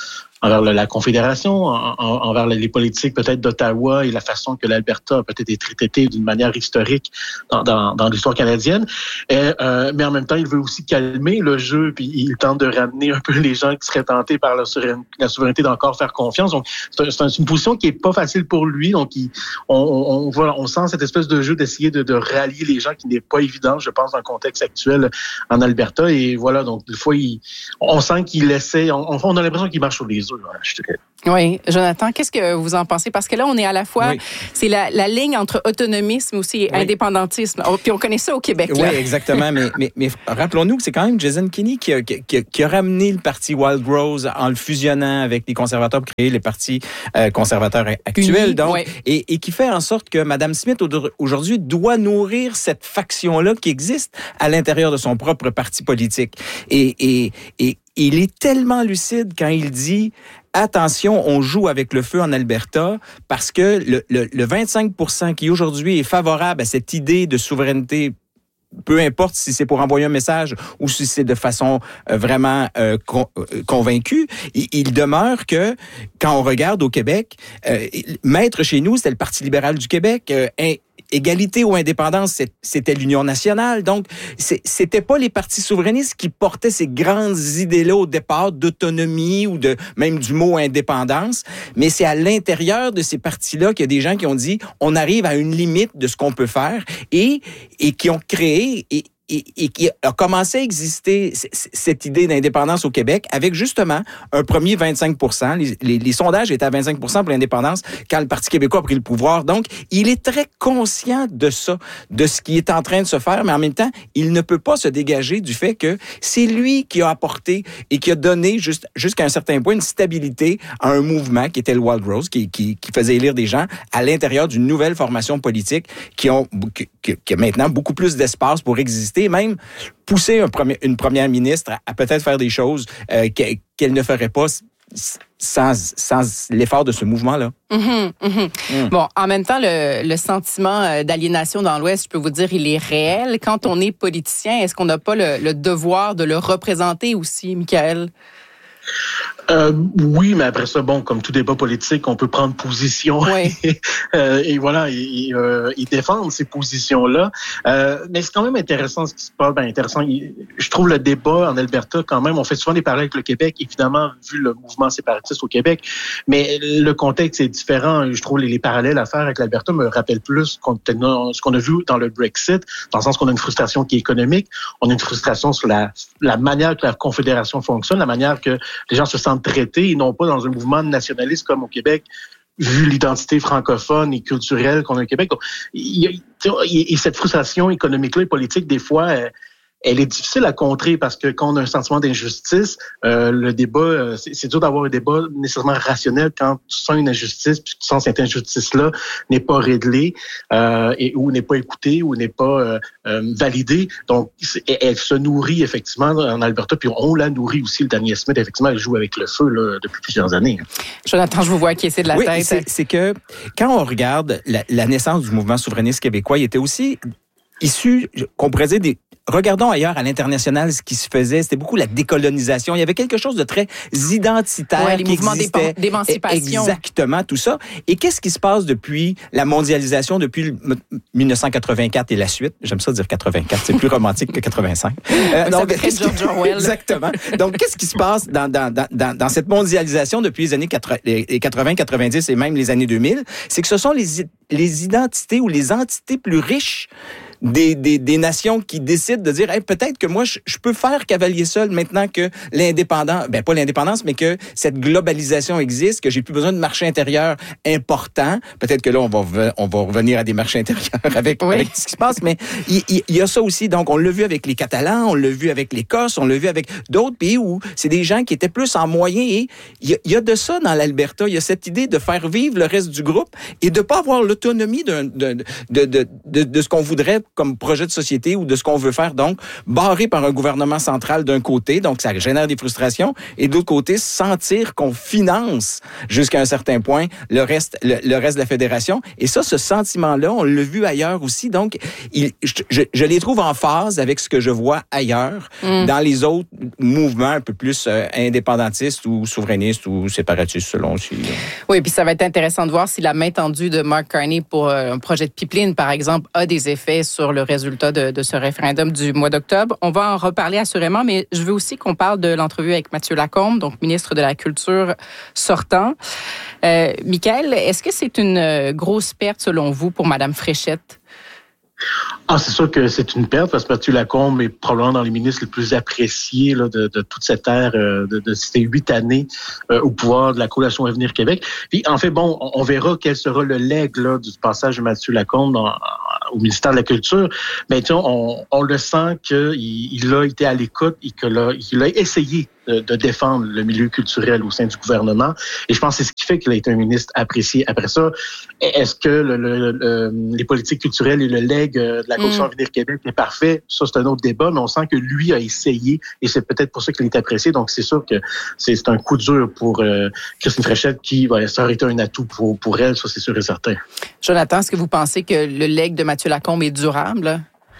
envers la Confédération, en, en, envers les politiques peut-être d'Ottawa et la façon que l'Alberta a peut-être été traité d'une manière historique dans, dans, dans l'histoire canadienne. Et, euh, mais en même temps, il veut aussi calmer le jeu, puis il tente de ramener un peu les gens qui seraient tentés par la souveraineté, la souveraineté d'encore faire confiance. Donc, c'est, c'est une position qui est pas facile pour lui. Donc, il, on, on, voilà, on sent cette espèce de jeu d'essayer de, de rallier les gens qui n'est pas évident, je pense, dans le contexte actuel en Alberta. Et voilà, donc, des fois, il, on sent qu'il essaie, on, on a l'impression qu'il marche sur les œufs, hein, je dirais. Oui, Jonathan, qu'est-ce que vous en pensez? Parce que là, on est à la fois, oui. c'est la, la ligne entre autonomisme aussi et oui. indépendantisme. Oh, puis on connaît ça au Québec. Oui, là. exactement. mais, mais, mais rappelons-nous que c'est quand même Jason Kenney qui a, qui, a, qui a ramené le parti Wild Rose en le fusionnant avec les conservateurs pour créer le parti euh, conservateur actuel. Uni, donc, oui. et, et qui fait en sorte que Mme Smith, aujourd'hui, doit nourrir cette faction-là qui existe à l'intérieur de son propre parti politique. Et, et, et il est tellement lucide quand il dit... Attention, on joue avec le feu en Alberta parce que le, le, le vingt-cinq pour cent qui aujourd'hui est favorable à cette idée de souveraineté, peu importe si c'est pour envoyer un message ou si c'est de façon euh, vraiment euh, con, euh, convaincue, il, il demeure que quand on regarde au Québec, euh, maître chez nous, c'était le Parti libéral du Québec, euh, un, égalité ou indépendance, c'était l'Union nationale. Donc, c'était pas les partis souverainistes qui portaient ces grandes idées-là au départ d'autonomie ou de même du mot indépendance, mais c'est à l'intérieur de ces partis-là qu'il y a des gens qui ont dit on arrive à une limite de ce qu'on peut faire et, et qui ont créé... Et, Et, et qui a commencé à exister cette idée d'indépendance au Québec avec justement un premier vingt-cinq pour cent. Les, les, les sondages étaient à vingt-cinq pour cent pour l'indépendance quand le Parti québécois a pris le pouvoir. Donc, il est très conscient de ça, de ce qui est en train de se faire, mais en même temps, il ne peut pas se dégager du fait que c'est lui qui a apporté et qui a donné juste, jusqu'à un certain point une stabilité à un mouvement qui était le Wild Rose, qui, qui, qui faisait élire des gens à l'intérieur d'une nouvelle formation politique qui, ont, qui, qui a maintenant beaucoup plus d'espace pour exister, même pousser un premier, une première ministre à, à peut-être faire des choses euh, qu'elle, qu'elle ne ferait pas sans, sans l'effort de ce mouvement-là. Mm-hmm, mm-hmm. Mm. Bon, en même temps, le, le sentiment d'aliénation dans l'Ouest, je peux vous dire, il est réel. Quand on est politicien, est-ce qu'on n'a pas le, le devoir de le représenter aussi, Michael? Euh, oui, mais après ça, bon, comme tout débat politique, on peut prendre position oui. et, euh, et voilà, et, et, euh, et défendre ces positions-là. Euh, mais c'est quand même intéressant ce qui se passe. Ben intéressant. Je trouve le débat en Alberta quand même. On fait souvent des parallèles avec le Québec, évidemment, vu le mouvement séparatiste au Québec. Mais le contexte est différent. Je trouve les, les parallèles à faire avec l'Alberta me rappellent plus ce qu'on a vu dans le Brexit, dans le sens qu'on a une frustration qui est économique, on a une frustration sur la, la manière que la Confédération fonctionne, la manière que les gens se sentent traités et non pas dans un mouvement nationaliste comme au Québec, vu l'identité francophone et culturelle qu'on a au Québec. Donc, il y a, et cette frustration économique-là et politique, des fois, elle, elle est difficile à contrer parce que quand on a un sentiment d'injustice, euh, le débat, c'est, c'est dur d'avoir un débat nécessairement rationnel quand tu sens une injustice, puis tu sens cette injustice-là n'est pas réglée euh, et ou n'est pas écoutée ou n'est pas euh, euh, validée. Donc, elle, elle se nourrit effectivement en Alberta, puis on la nourrit aussi. Le Daniel Smith, effectivement, elle joue avec le feu là, depuis plusieurs années. Jonathan, je vous vois qui essaie de la oui, tête. C'est, c'est que quand on regarde la, la naissance du mouvement souverainiste québécois, il était aussi issu, qu'on pourrait dire, des... Regardons ailleurs à l'international ce qui se faisait. C'était beaucoup la décolonisation. Il y avait quelque chose de très identitaire ouais, les qui mouvements existait. D'émancipation. Exactement, tout ça. Et qu'est-ce qui se passe depuis la mondialisation, depuis dix-neuf cent quatre-vingt-quatre et la suite? J'aime ça dire quatre-vingt-quatre, c'est plus romantique que quatre-vingt-cinq. Euh, donc, ça fait George Orwell. Exactement. Donc, qu'est-ce qui se passe dans, dans, dans, dans cette mondialisation depuis les années quatre-vingts, quatre-vingt-dix et même les années deux mille? C'est que ce sont les, les identités ou les entités plus riches Des, des, des nations qui décident de dire hey, peut-être que moi, je, je peux faire cavalier seul maintenant que l'indépendance, ben pas l'indépendance, mais que cette globalisation existe, que j'ai plus besoin de marché intérieur important. Peut-être que là, on va, on va revenir à des marchés intérieurs avec, oui. avec ce qui se passe, mais il, il, il y a ça aussi. Donc, on l'a vu avec les Catalans, on l'a vu avec l'Écosse, on l'a vu avec d'autres pays où c'est des gens qui étaient plus en moyen. Et il y a, il y a de ça dans l'Alberta. Il y a cette idée de faire vivre le reste du groupe et de pas avoir l'autonomie de, de, de, de, de, de ce qu'on voudrait comme projet de société ou de ce qu'on veut faire. Donc, barré par un gouvernement central d'un côté, donc ça génère des frustrations, et de l'autre côté, sentir qu'on finance jusqu'à un certain point le reste, le, le reste de la fédération. Et ça, ce sentiment-là, on l'a vu ailleurs aussi. Donc, il, je, je, je les trouve en phase avec ce que je vois ailleurs, mm. dans les autres mouvements un peu plus euh, indépendantistes ou souverainistes ou séparatistes, selon si. Oui, puis ça va être intéressant de voir si la main tendue de Mark Carney pour euh, un projet de pipeline, par exemple, a des effets sur le résultat de, de ce référendum du mois d'octobre. On va en reparler assurément, mais je veux aussi qu'on parle de l'entrevue avec Mathieu Lacombe, donc ministre de la Culture sortant. Euh, Michael, est-ce que c'est une grosse perte, selon vous, pour Mme Fréchette? Ah, c'est sûr que c'est une perte parce que Mathieu Lacombe est probablement dans les ministres les plus appréciés là, de, de toute cette ère euh, de, de ces huit années euh, au pouvoir de la Coalition Avenir Québec. Puis, en fait, bon, on, on verra quel sera le legs là, du passage de Mathieu Lacombe dans, au ministère de la Culture. Mais tu sais, on, on le sent qu'il il a été à l'écoute et qu'il a, il a essayé de, de défendre le milieu culturel au sein du gouvernement. Et je pense que c'est ce qui fait qu'il a été un ministre apprécié. Après ça, est-ce que le, le, le, les politiques culturelles et le legs de la Coalition Avenir Québec est parfait? Ça, c'est un autre débat, mais on sent que lui a essayé et c'est peut-être pour ça qu'il est apprécié. Donc, c'est sûr que c'est, c'est un coup dur pour euh, Christine Fréchette qui, ben, ça aurait été un atout pour, pour elle, ça, c'est sûr et certain. Jonathan, est-ce que vous pensez que le legs de Mathieu Lacombe est durable?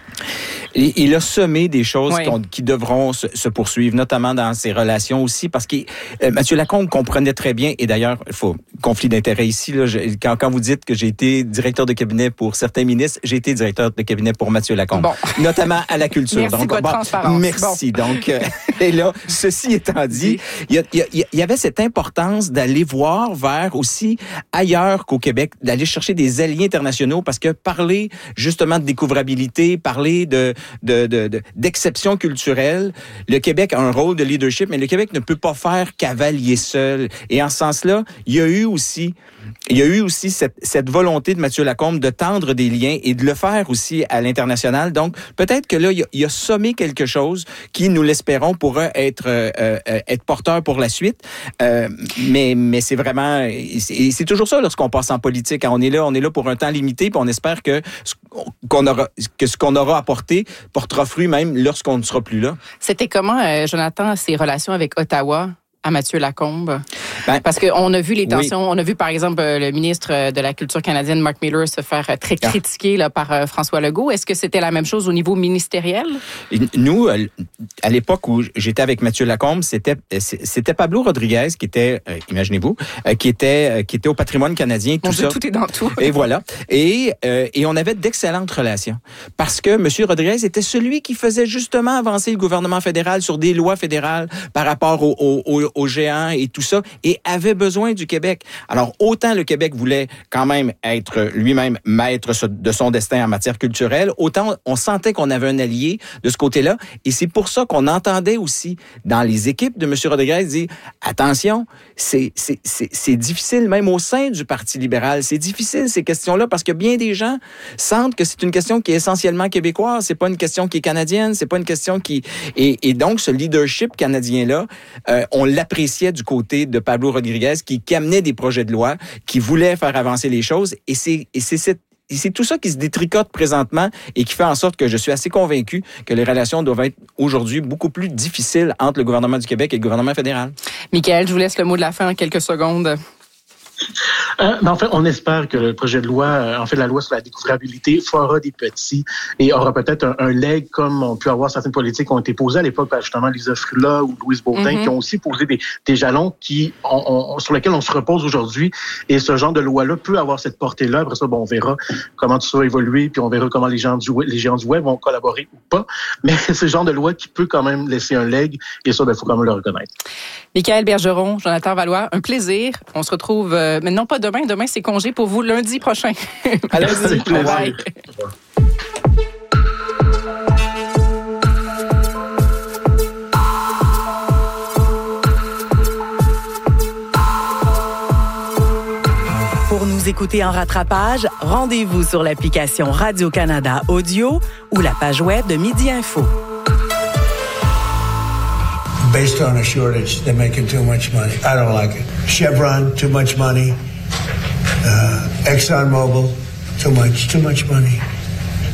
Il a semé des choses oui. qui devront se, se poursuivre, notamment dans ses relations aussi, parce que euh, Mathieu Lacombe comprenait très bien, et d'ailleurs, il faut conflit d'intérêt ici, là, je, quand, quand vous dites que j'ai été directeur de cabinet pour certains ministres, j'ai été directeur de cabinet pour Mathieu Lacombe, bon. notamment à la culture. Merci donc, pour bon, transparence. Merci. Bon. Donc, euh, et là, ceci étant dit, il y, a, il, y a, il y avait cette importance d'aller voir vers aussi ailleurs qu'au Québec, d'aller chercher des alliés internationaux, parce que parler justement de découvrabilité, parler de De, de, de, d'exception culturelle. Le Québec a un rôle de leadership, mais le Québec ne peut pas faire cavalier seul. Et en ce sens-là, il y a eu aussi, il y a eu aussi cette, cette volonté de Mathieu Lacombe de tendre des liens et de le faire aussi à l'international. Donc, peut-être que là, il a, il a sommé quelque chose qui, nous l'espérons, pourra être, euh, euh, être porteur pour la suite. Euh, mais, mais c'est vraiment, c'est, c'est toujours ça lorsqu'on passe en politique. On est là, on est là pour un temps limité, puis on espère que ce qu'on aura, que ce qu'on aura apporté portera fruit même lorsqu'on ne sera plus là. C'était comment, euh, Jonathan, ses relations avec Ottawa à Mathieu Lacombe? Ben, Parce qu'on a vu les tensions. Oui. On a vu, par exemple, le ministre de la Culture canadienne, Mark Miller, se faire très critiquer là, par euh, François Legault. Est-ce que c'était la même chose au niveau ministériel? Nous, à l'époque où j'étais avec Mathieu Lacombe, c'était, c'était Pablo Rodriguez qui était, euh, imaginez-vous, euh, qui était, euh, qui était au patrimoine canadien. Tout Mon ça. Dieu, tout est dans tout. Et voilà. Et, euh, et on avait d'excellentes relations. Parce que M. Rodriguez était celui qui faisait justement avancer le gouvernement fédéral sur des lois fédérales par rapport aux, aux, aux géants et tout ça, et avait besoin du Québec. Alors, autant le Québec voulait quand même être lui-même maître de son destin en matière culturelle, autant on sentait qu'on avait un allié de ce côté-là. Et c'est pour ça qu'on entendait aussi dans les équipes de M. Rodriguez dire « Attention, c'est, c'est, c'est, c'est difficile, même au sein du Parti libéral, c'est difficile ces questions-là, parce que bien des gens sentent que c'est une question qui est essentiellement québécoise, c'est pas une question qui est canadienne, c'est pas une question qui... » Et, et donc, ce leadership canadien-là, euh, on l'appréciait du côté de Pablo Rodriguez, qui, qui amenait des projets de loi, qui voulait faire avancer les choses. Et c'est, et c'est cette Et c'est tout ça qui se détricote présentement et qui fait en sorte que je suis assez convaincu que les relations doivent être aujourd'hui beaucoup plus difficiles entre le gouvernement du Québec et le gouvernement fédéral. Michael, je vous laisse le mot de la fin en quelques secondes. Euh, mais en fait, on espère que le projet de loi, euh, en fait, la loi sur la découvrabilité fera des petits et aura peut-être un, un leg comme on peut avoir certaines politiques qui ont été posées à l'époque par justement Lisa Frula ou Louise Beautin, mm-hmm. qui ont aussi posé des, des jalons qui, on, on, sur lesquels on se repose aujourd'hui. Et ce genre de loi-là peut avoir cette portée-là. Après ça, bon, on verra comment tout ça va évoluer, puis on verra comment les gens du, les géants du web vont collaborer ou pas. Mais c'est ce genre de loi qui peut quand même laisser un leg, et ça, il ben, faut quand même le reconnaître. Michael Bergeron, Jonathan Valois, un plaisir. On se retrouve euh, maintenant pas demain. Demain, c'est congé pour vous lundi prochain. À lundi. Bye. Pour nous écouter en rattrapage, rendez-vous sur l'application Radio-Canada Audio ou la page web de Midi Info. Based on a shortage, they're making too much money. I don't like it. Chevron, too much money. Uh, ExxonMobil, too much, too much money.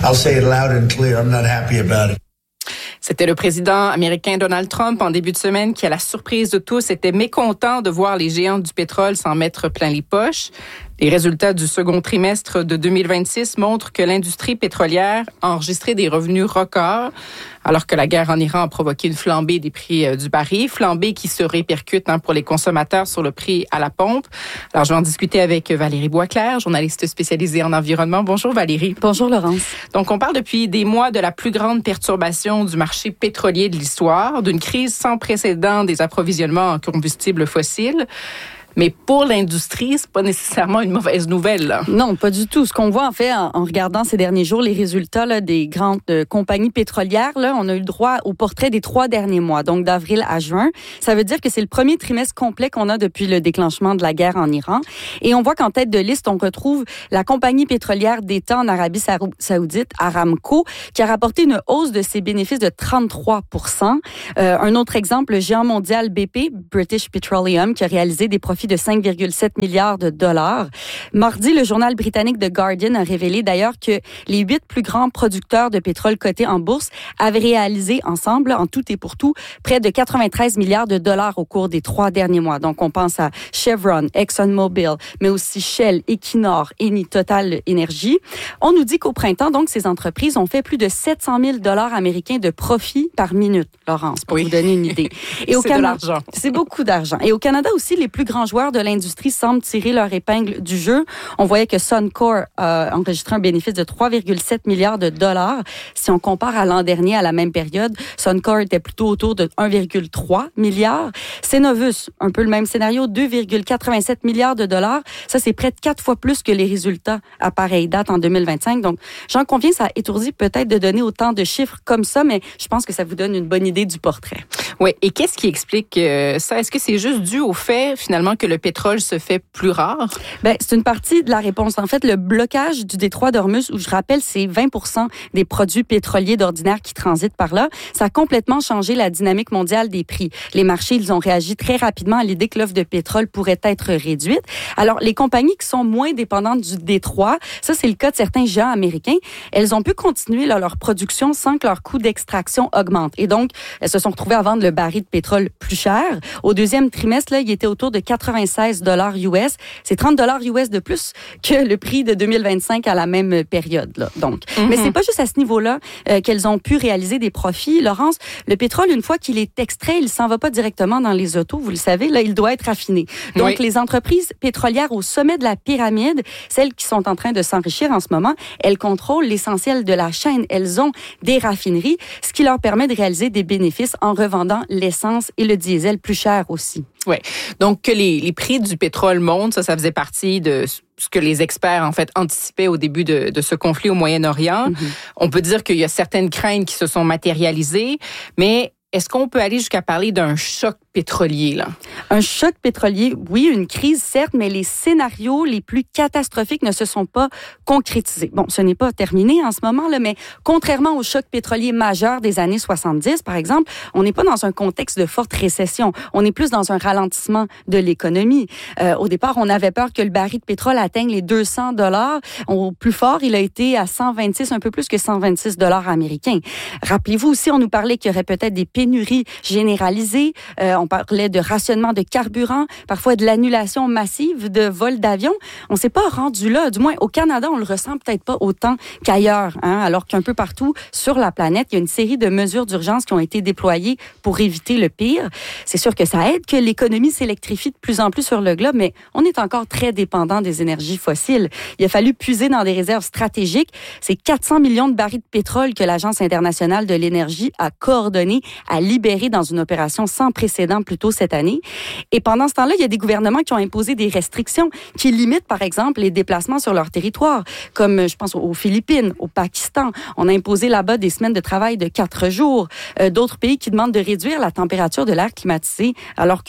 I'll say it loud and clear. I'm not happy about it. C'était le président américain Donald Trump en début de semaine qui, à la surprise de tous, était mécontent de voir les géants du pétrole s'en mettre plein les poches. Les résultats du second trimestre de deux mille vingt-six montrent que l'industrie pétrolière a enregistré des revenus records, alors que la guerre en Iran a provoqué une flambée des prix du baril, flambée qui se répercute hein, pour les consommateurs sur le prix à la pompe. Alors, je vais en discuter avec Valérie Boisclair, journaliste spécialisée en environnement. Bonjour Valérie. Bonjour Laurence. Donc, on parle depuis des mois de la plus grande perturbation du marché pétrolier de l'histoire, d'une crise sans précédent des approvisionnements en combustibles fossiles. Mais pour l'industrie, c'est pas nécessairement une mauvaise nouvelle, là. Non, pas du tout. Ce qu'on voit, en fait, en, en regardant ces derniers jours les résultats là, des grandes euh, compagnies pétrolières, là, on a eu le droit au portrait des trois derniers mois, donc d'avril à juin. Ça veut dire que c'est le premier trimestre complet qu'on a depuis le déclenchement de la guerre en Iran. Et on voit qu'en tête de liste, on retrouve la compagnie pétrolière d'État en Arabie Saoudite, Aramco, qui a rapporté une hausse de ses bénéfices de trente-trois pour cent. Euh, un autre exemple, le géant mondial B P, British Petroleum, qui a réalisé des profits de cinq virgule sept milliards de dollars. Mardi, le journal britannique The Guardian a révélé d'ailleurs que les huit plus grands producteurs de pétrole cotés en bourse avaient réalisé ensemble, en tout et pour tout, près de quatre-vingt-treize milliards de dollars au cours des trois derniers mois. Donc, on pense à Chevron, ExxonMobil, mais aussi Shell, Equinor, Eni, Total Energy. On nous dit qu'au printemps, donc, ces entreprises ont fait plus de sept cent mille dollars américains de profit par minute, Laurence, pour oui. vous donner une idée. Et au c'est Canada, de l'argent. C'est beaucoup d'argent. Et au Canada aussi, les plus grands joueurs de l'industrie semblent tirer leur épingle du jeu. On voyait que Suncor a enregistré un bénéfice de trois virgule sept milliards de dollars. Si on compare à l'an dernier, à la même période, Suncor était plutôt autour de un virgule trois milliard. Cenovus, un peu le même scénario, deux virgule quatre-vingt-sept milliards de dollars. Ça, c'est près de quatre fois plus que les résultats à pareille date en deux mille vingt-cinq. Donc, j'en conviens, ça étourdit peut-être de donner autant de chiffres comme ça, mais je pense que ça vous donne une bonne idée du portrait. Oui, et qu'est-ce qui explique euh, ça? Est-ce que c'est juste dû au fait, finalement, que le pétrole se fait plus rare? Ben, c'est une partie de la réponse. En fait, le blocage du détroit d'Ormuz, où je rappelle, c'est vingt pour cent des produits pétroliers d'ordinaire qui transitent par là, ça a complètement changé la dynamique mondiale des prix. Les marchés, ils ont réagi très rapidement à l'idée que l'offre de pétrole pourrait être réduite. Alors, les compagnies qui sont moins dépendantes du détroit, ça, c'est le cas de certains géants américains, elles ont pu continuer là, leur production sans que leur coût d'extraction augmente. Et donc, elles se sont retrouvées à vendre le baril de pétrole plus cher. Au deuxième trimestre, là, il était autour de quatre-vingt-seize dollars U S. C'est trente dollars U S de plus que le prix de deux mille vingt-cinq à la même période. Là. Donc, mm-hmm. Mais c'est pas juste à ce niveau-là euh, qu'elles ont pu réaliser des profits. Laurence, le pétrole, une fois qu'il est extrait, il s'en va pas directement dans les autos. Vous le savez, là, il doit être raffiné. Donc, oui. Les entreprises pétrolières au sommet de la pyramide, celles qui sont en train de s'enrichir en ce moment, elles contrôlent l'essentiel de la chaîne. Elles ont des raffineries, ce qui leur permet de réaliser des bénéfices en revendant l'essence et le diesel plus cher aussi. Oui. Donc, que les, les prix du pétrole montent, ça, ça faisait partie de ce que les experts, en fait, anticipaient au début de, de ce conflit au Moyen-Orient. Mm-hmm. On peut dire qu'il y a certaines craintes qui se sont matérialisées, mais est-ce qu'on peut aller jusqu'à parler d'un choc pétrolier, là? Un choc pétrolier, oui, une crise, certes, mais les scénarios les plus catastrophiques ne se sont pas concrétisés. Bon, ce n'est pas terminé en ce moment, là, mais contrairement au choc pétrolier majeur des années soixante-dix, par exemple, on n'est pas dans un contexte de forte récession. On est plus dans un ralentissement de l'économie. Euh, au départ, on avait peur que le baril de pétrole atteigne les deux cents dollars. Au plus fort, il a été à cent vingt-six, un peu plus que cent vingt-six dollars américains. Rappelez-vous aussi, on nous parlait qu'il y aurait peut-être des pénuries généralisées. Euh, on parlait de rationnement de carburant, parfois de l'annulation massive de vols d'avions. On ne s'est pas rendu là. Du moins, au Canada, on le ressent peut-être pas autant qu'ailleurs, hein, alors qu'un peu partout sur la planète, il y a une série de mesures d'urgence qui ont été déployées pour éviter le pire. C'est sûr que ça aide que l'économie s'électrifie de plus en plus sur le globe, mais on est encore très dépendant des énergies fossiles. Il a fallu puiser dans des réserves stratégiques. C'est quatre cents millions de barils de pétrole que l'Agence internationale de l'énergie a coordonné à libérer dans une opération sans précédent plus tôt cette année. Et pendant ce temps-là, il y a des gouvernements qui ont imposé des restrictions qui limitent, par exemple, les déplacements sur leur territoire, comme je pense aux Philippines, au Pakistan. On a imposé là-bas des semaines de travail de quatre jours. Euh, d'autres pays qui demandent de réduire la température de l'air climatisé, alors que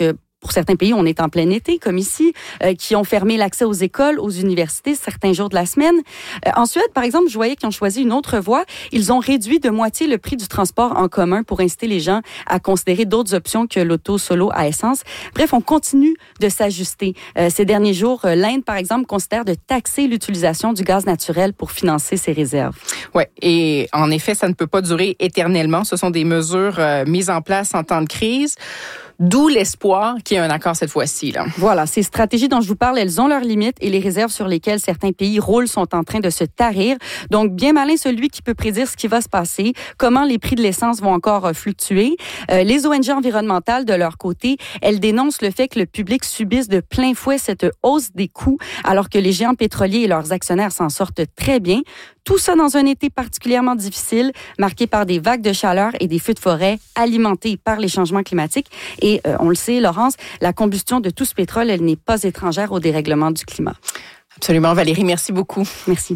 pour certains pays, on est en plein été, comme ici, euh, qui ont fermé l'accès aux écoles, aux universités, certains jours de la semaine. Euh, en Suède, par exemple, je voyais qu'ils ont choisi une autre voie. Ils ont réduit de moitié le prix du transport en commun pour inciter les gens à considérer d'autres options que l'auto solo à essence. Bref, on continue de s'ajuster. Euh, ces derniers jours, euh, l'Inde, par exemple, considère de taxer l'utilisation du gaz naturel pour financer ses réserves. Oui, et en effet, ça ne peut pas durer éternellement. Ce sont des mesures euh, mises en place en temps de crise. D'où l'espoir qu'il y ait un accord cette fois-ci. Là. Voilà, ces stratégies dont je vous parle, elles ont leurs limites et les réserves sur lesquelles certains pays roulent sont en train de se tarir. Donc, bien malin celui qui peut prédire ce qui va se passer, comment les prix de l'essence vont encore fluctuer. Euh, les O N G environnementales, de leur côté, elles dénoncent le fait que le public subisse de plein fouet cette hausse des coûts, alors que les géants pétroliers et leurs actionnaires s'en sortent très bien. Tout ça dans un été particulièrement difficile, marqué par des vagues de chaleur et des feux de forêt alimentés par les changements climatiques. Et euh, on le sait, Laurence, la combustion de tout ce pétrole, elle n'est pas étrangère au dérèglement du climat. Absolument. Valérie, merci beaucoup. Merci.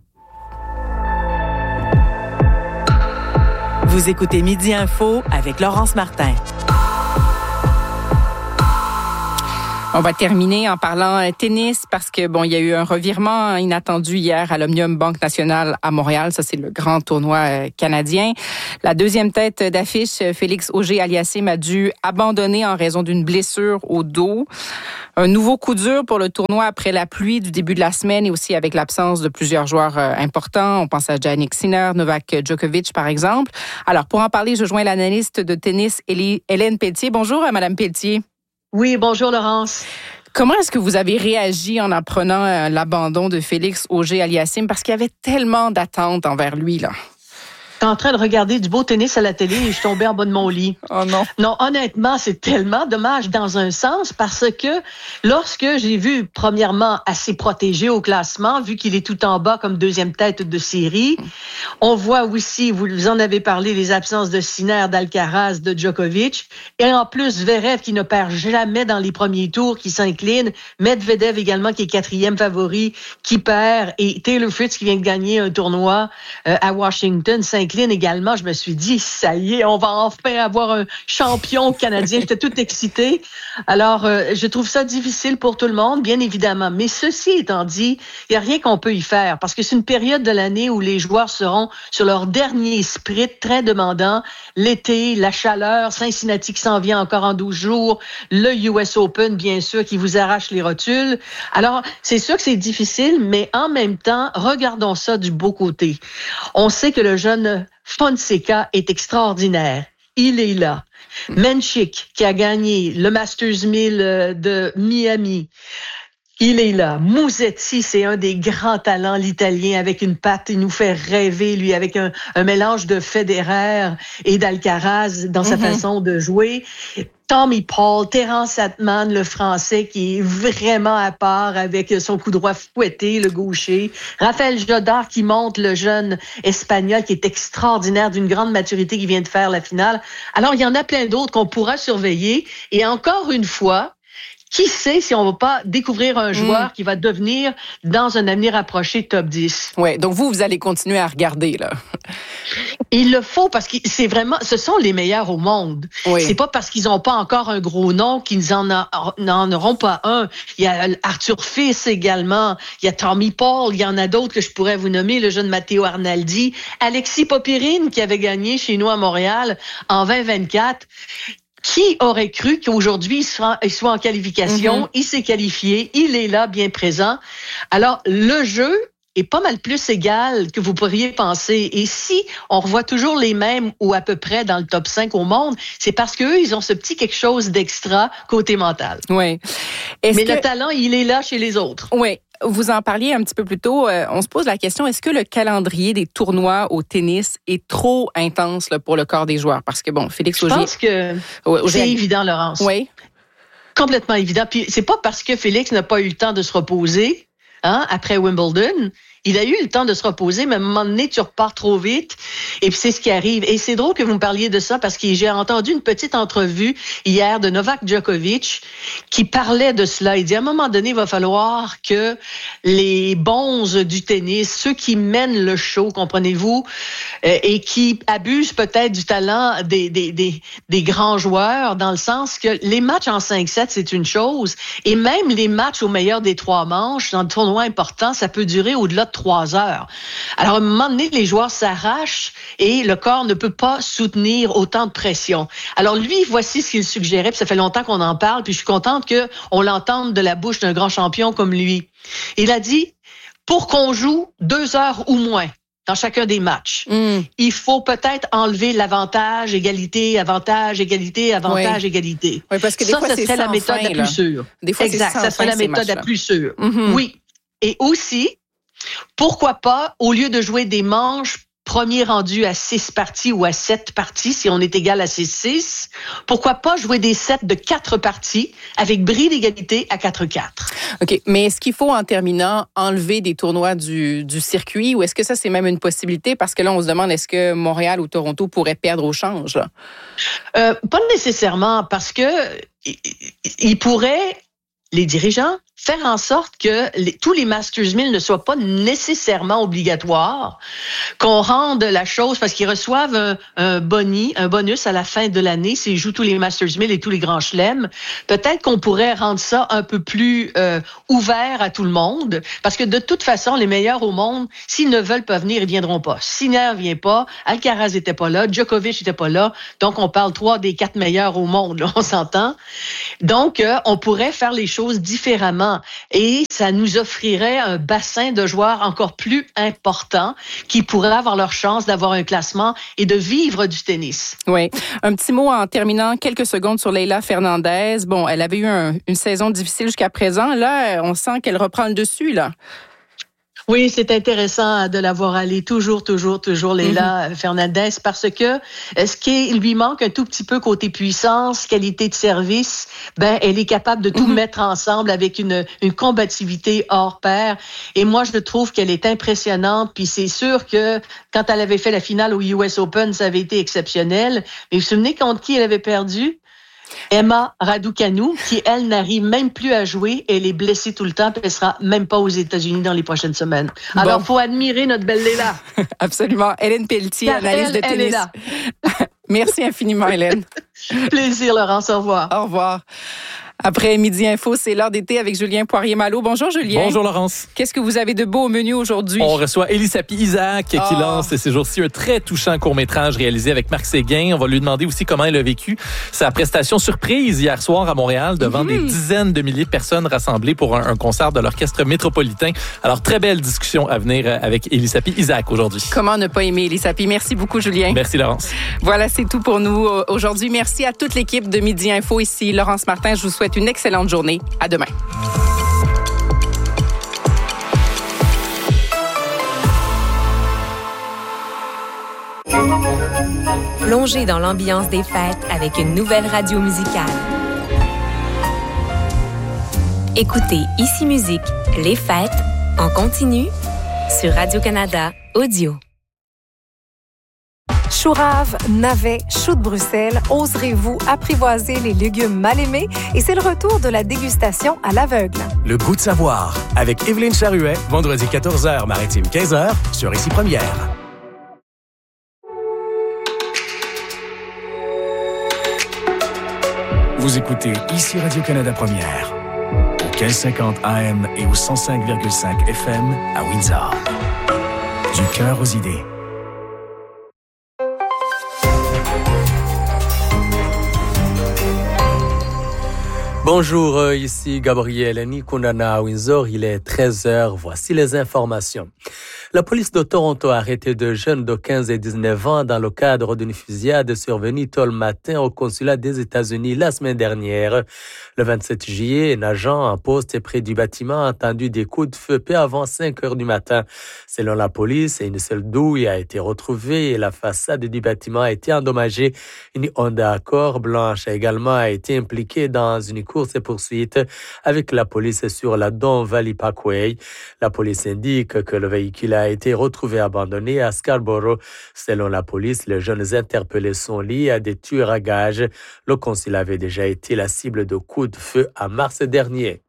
Vous écoutez Midi Info avec Laurence Martin. On va terminer en parlant tennis parce que bon, il y a eu un revirement inattendu hier à l'Omnium Banque Nationale à Montréal. Ça, c'est le grand tournoi canadien. La deuxième tête d'affiche, Félix Auger-Aliassime, a dû abandonner en raison d'une blessure au dos. Un nouveau coup dur pour le tournoi après la pluie du début de la semaine et aussi avec l'absence de plusieurs joueurs importants. On pense à Jannik Sinner, Novak Djokovic, par exemple. Alors, pour en parler, je joins l'analyste de tennis Hélène Pelletier. Bonjour, Madame Pelletier. Oui, bonjour Laurence. Comment est-ce que vous avez réagi en apprenant euh, l'abandon de Félix Auger-Aliassime? Parce qu'il y avait tellement d'attentes envers lui, là. J'étais en train de regarder du beau tennis à la télé et je tombais en bas de mon lit. Oh non. Non, honnêtement, c'est tellement dommage dans un sens parce que lorsque j'ai vu, premièrement, assez protégé au classement, vu qu'il est tout en bas comme deuxième tête de série, on voit aussi, vous en avez parlé, les absences de Sinner, d'Alcaraz, de Djokovic, et en plus, Zverev qui ne perd jamais dans les premiers tours, qui s'incline, Medvedev également qui est quatrième favori, qui perd, et Taylor Fritz qui vient de gagner un tournoi euh, à Washington, s'incline également. Je me suis dit, ça y est, on va enfin avoir un champion canadien. J'étais toute excitée. Alors, euh, je trouve ça difficile pour tout le monde, bien évidemment. Mais ceci étant dit, il n'y a rien qu'on peut y faire parce que c'est une période de l'année où les joueurs seront sur leur dernier sprint très demandant. L'été, la chaleur, Cincinnati qui s'en vient encore en douze jours, le U S Open, bien sûr, qui vous arrache les rotules. Alors, c'est sûr que c'est difficile, mais en même temps, regardons ça du beau côté. On sait que le jeune Fonseca est extraordinaire. Il est là. Menchik, qui a gagné le Masters mille de Miami, il est là. Musetti, c'est un des grands talents, l'Italien, avec une patte, il nous fait rêver, lui, avec un, un mélange de Federer et d'Alcaraz dans sa mm-hmm. façon de jouer. Tommy Paul, Terence Atman, le Français, qui est vraiment à part avec son coup droit fouetté, le gaucher. Raphaël Jodard qui monte, le jeune Espagnol, qui est extraordinaire, d'une grande maturité, qui vient de faire la finale. Alors, il y en a plein d'autres qu'on pourra surveiller. Et encore une fois, qui sait si on va pas découvrir un joueur mmh. qui va devenir, dans un avenir approché, top dix. Oui, donc vous, vous allez continuer à regarder, là. Il le faut parce que c'est vraiment, ce sont les meilleurs au monde. Oui. C'est pas parce qu'ils n'ont pas encore un gros nom qu'ils en a, n'en auront pas un. Il y a Arthur Fils également. Il y a Tommy Paul. Il y en a d'autres que je pourrais vous nommer. Le jeune Matteo Arnaldi. Alexis Popirine qui avait gagné chez nous à Montréal en vingt vingt-quatre. Qui aurait cru qu'aujourd'hui, il soit, il soit en qualification, mm-hmm. il s'est qualifié, il est là, bien présent. Alors, le jeu est pas mal plus égal que vous pourriez penser. Et si on revoit toujours les mêmes ou à peu près dans le top cinq au monde, c'est parce qu'eux, ils ont ce petit quelque chose d'extra côté mental. Oui. Est-ce Mais que... le talent, il est là chez les autres. Oui. Vous en parliez un petit peu plus tôt. Euh, on se pose la question, est-ce que le calendrier des tournois au tennis est trop intense là, pour le corps des joueurs? Parce que, bon, Félix Auger... Je pense que ouais, Auger... c'est évident, Laurence. Oui. Complètement évident. Puis c'est pas parce que Félix n'a pas eu le temps de se reposer hein, après Wimbledon. Il a eu le temps de se reposer, mais à un moment donné, tu repars trop vite. Et puis, c'est ce qui arrive. Et c'est drôle que vous me parliez de ça parce que j'ai entendu une petite entrevue hier de Novak Djokovic qui parlait de cela. Il dit, à un moment donné, il va falloir que les bonzes du tennis, ceux qui mènent le show, comprenez-vous, euh, et qui abusent peut-être du talent des, des, des, des grands joueurs, dans le sens que les matchs en cinq sept, c'est une chose, et même les matchs au meilleur des trois manches, dans le tournoi important, ça peut durer au-delà de trois heures. Alors, à un moment donné, les joueurs s'arrachent et le corps ne peut pas soutenir autant de pression. Alors, lui, voici ce qu'il suggérait, puis ça fait longtemps qu'on en parle, puis je suis contente qu'on l'entende de la bouche d'un grand champion comme lui. Il a dit, pour qu'on joue deux heures ou moins dans chacun des matchs, mm. il faut peut-être enlever l'avantage, égalité, avantage, égalité, avantage, oui. égalité. Oui, parce que des ça, fois, ça c'est serait la méthode fin, la plus sûre. Des fois, exact, c'est ça serait la méthode la plus sûre. Mm-hmm. Oui. Et aussi, pourquoi pas, au lieu de jouer des manches, premier rendu à six parties ou à sept parties, si on est égal à six six, pourquoi pas jouer des sets de quatre parties avec bris d'égalité à quatre quatre? OK. Mais est-ce qu'il faut, en terminant, enlever des tournois du, du circuit ou est-ce que ça, c'est même une possibilité? Parce que là, on se demande, est-ce que Montréal ou Toronto pourraient perdre au change? Là? Euh, pas nécessairement, parce que ils pourraient, les dirigeants, faire en sorte que les, tous les Masters mille ne soient pas nécessairement obligatoires, qu'on rende la chose, parce qu'ils reçoivent un, un, boni, un bonus à la fin de l'année s'ils jouent tous les Masters mille et tous les grands chelems. Peut-être qu'on pourrait rendre ça un peu plus euh, ouvert à tout le monde, parce que de toute façon, les meilleurs au monde, s'ils ne veulent pas venir, ils viendront pas. Sinner vient pas, Alcaraz était pas là, Djokovic était pas là, donc on parle trois des quatre meilleurs au monde, là, on s'entend. Donc, euh, on pourrait faire les choses différemment. Et ça nous offrirait un bassin de joueurs encore plus important qui pourraient avoir leur chance d'avoir un classement et de vivre du tennis. Oui. Un petit mot en terminant, quelques secondes sur Leylah Fernandez. Bon, elle avait eu un, une saison difficile jusqu'à présent. Là, on sent qu'elle reprend le dessus, là. Oui, c'est intéressant de la voir aller toujours, toujours, toujours Leylah mm-hmm. Fernandez parce que ce qui lui manque un tout petit peu côté puissance, qualité de service, ben elle est capable de tout mm-hmm. mettre ensemble avec une, une combativité hors pair. Et moi, je trouve qu'elle est impressionnante. Puis c'est sûr que quand elle avait fait la finale au U S Open, ça avait été exceptionnel. Mais vous vous souvenez contre qui elle avait perdu? Emma Raducanu, qui, elle, n'arrive même plus à jouer. Elle est blessée tout le temps, puis elle sera même pas aux États-Unis dans les prochaines semaines. Bon. Alors, il faut admirer notre belle Leylah. Absolument. Hélène Pelletier, Car analyse elle, de tennis. Elle est là. Merci infiniment, Hélène. Plaisir, Laurence. Au revoir. Au revoir. Après Midi Info, c'est l'heure d'été avec Julien Poirier-Malo. Bonjour, Julien. Bonjour, Laurence. Qu'est-ce que vous avez de beau au menu aujourd'hui? On reçoit Elisapie Isaac qui oh. lance ces jours-ci un très touchant court-métrage réalisé avec Marc Séguin. On va lui demander aussi comment elle a vécu sa prestation surprise hier soir à Montréal devant mmh. des dizaines de milliers de personnes rassemblées pour un, un concert de l'Orchestre métropolitain. Alors, très belle discussion à venir avec Elisapie Isaac aujourd'hui. Comment ne pas aimer Elisapie? Merci beaucoup, Julien. Merci, Laurence. Voilà, c'est tout pour nous aujourd'hui. Merci à toute l'équipe de Midi Info. Ici Laurence Martin. Je vous souhaite une excellente journée. À demain. Plongez dans l'ambiance des fêtes avec une nouvelle radio musicale. Écoutez Ici Musique, les fêtes, en continu, sur Radio-Canada Audio. Choux rave, navets, choux de Bruxelles, oserez-vous apprivoiser les légumes mal aimés? Et c'est le retour de la dégustation à l'aveugle. Le goût de savoir, avec Évelyne Charuet, vendredi quatorze heures, maritime quinze heures, sur Ici Première. Vous écoutez Ici Radio-Canada Première, au quinze cinquante A M et au cent cinq virgule cinq F M à Windsor. Du cœur aux idées. Bonjour, ici Gabriel Nikunana à Windsor, il est treize heures, voici les informations. La police de Toronto a arrêté deux jeunes de quinze et dix-neuf ans dans le cadre d'une fusillade survenue tôt le matin au consulat des États-Unis la semaine dernière. Le vingt-sept juillet, un agent en poste près du bâtiment a entendu des coups de feu peu avant cinq heures du matin. Selon la police, une seule douille a été retrouvée et la façade du bâtiment a été endommagée. Une Honda Accord blanche a également été impliquée dans une cour courses et poursuites avec la police sur la Don Valley Parkway. La police indique que le véhicule a été retrouvé abandonné à Scarborough. Selon la police, les jeunes interpellés sont liés à des tueurs à gages. Le consul avait déjà été la cible de coups de feu en mars dernier.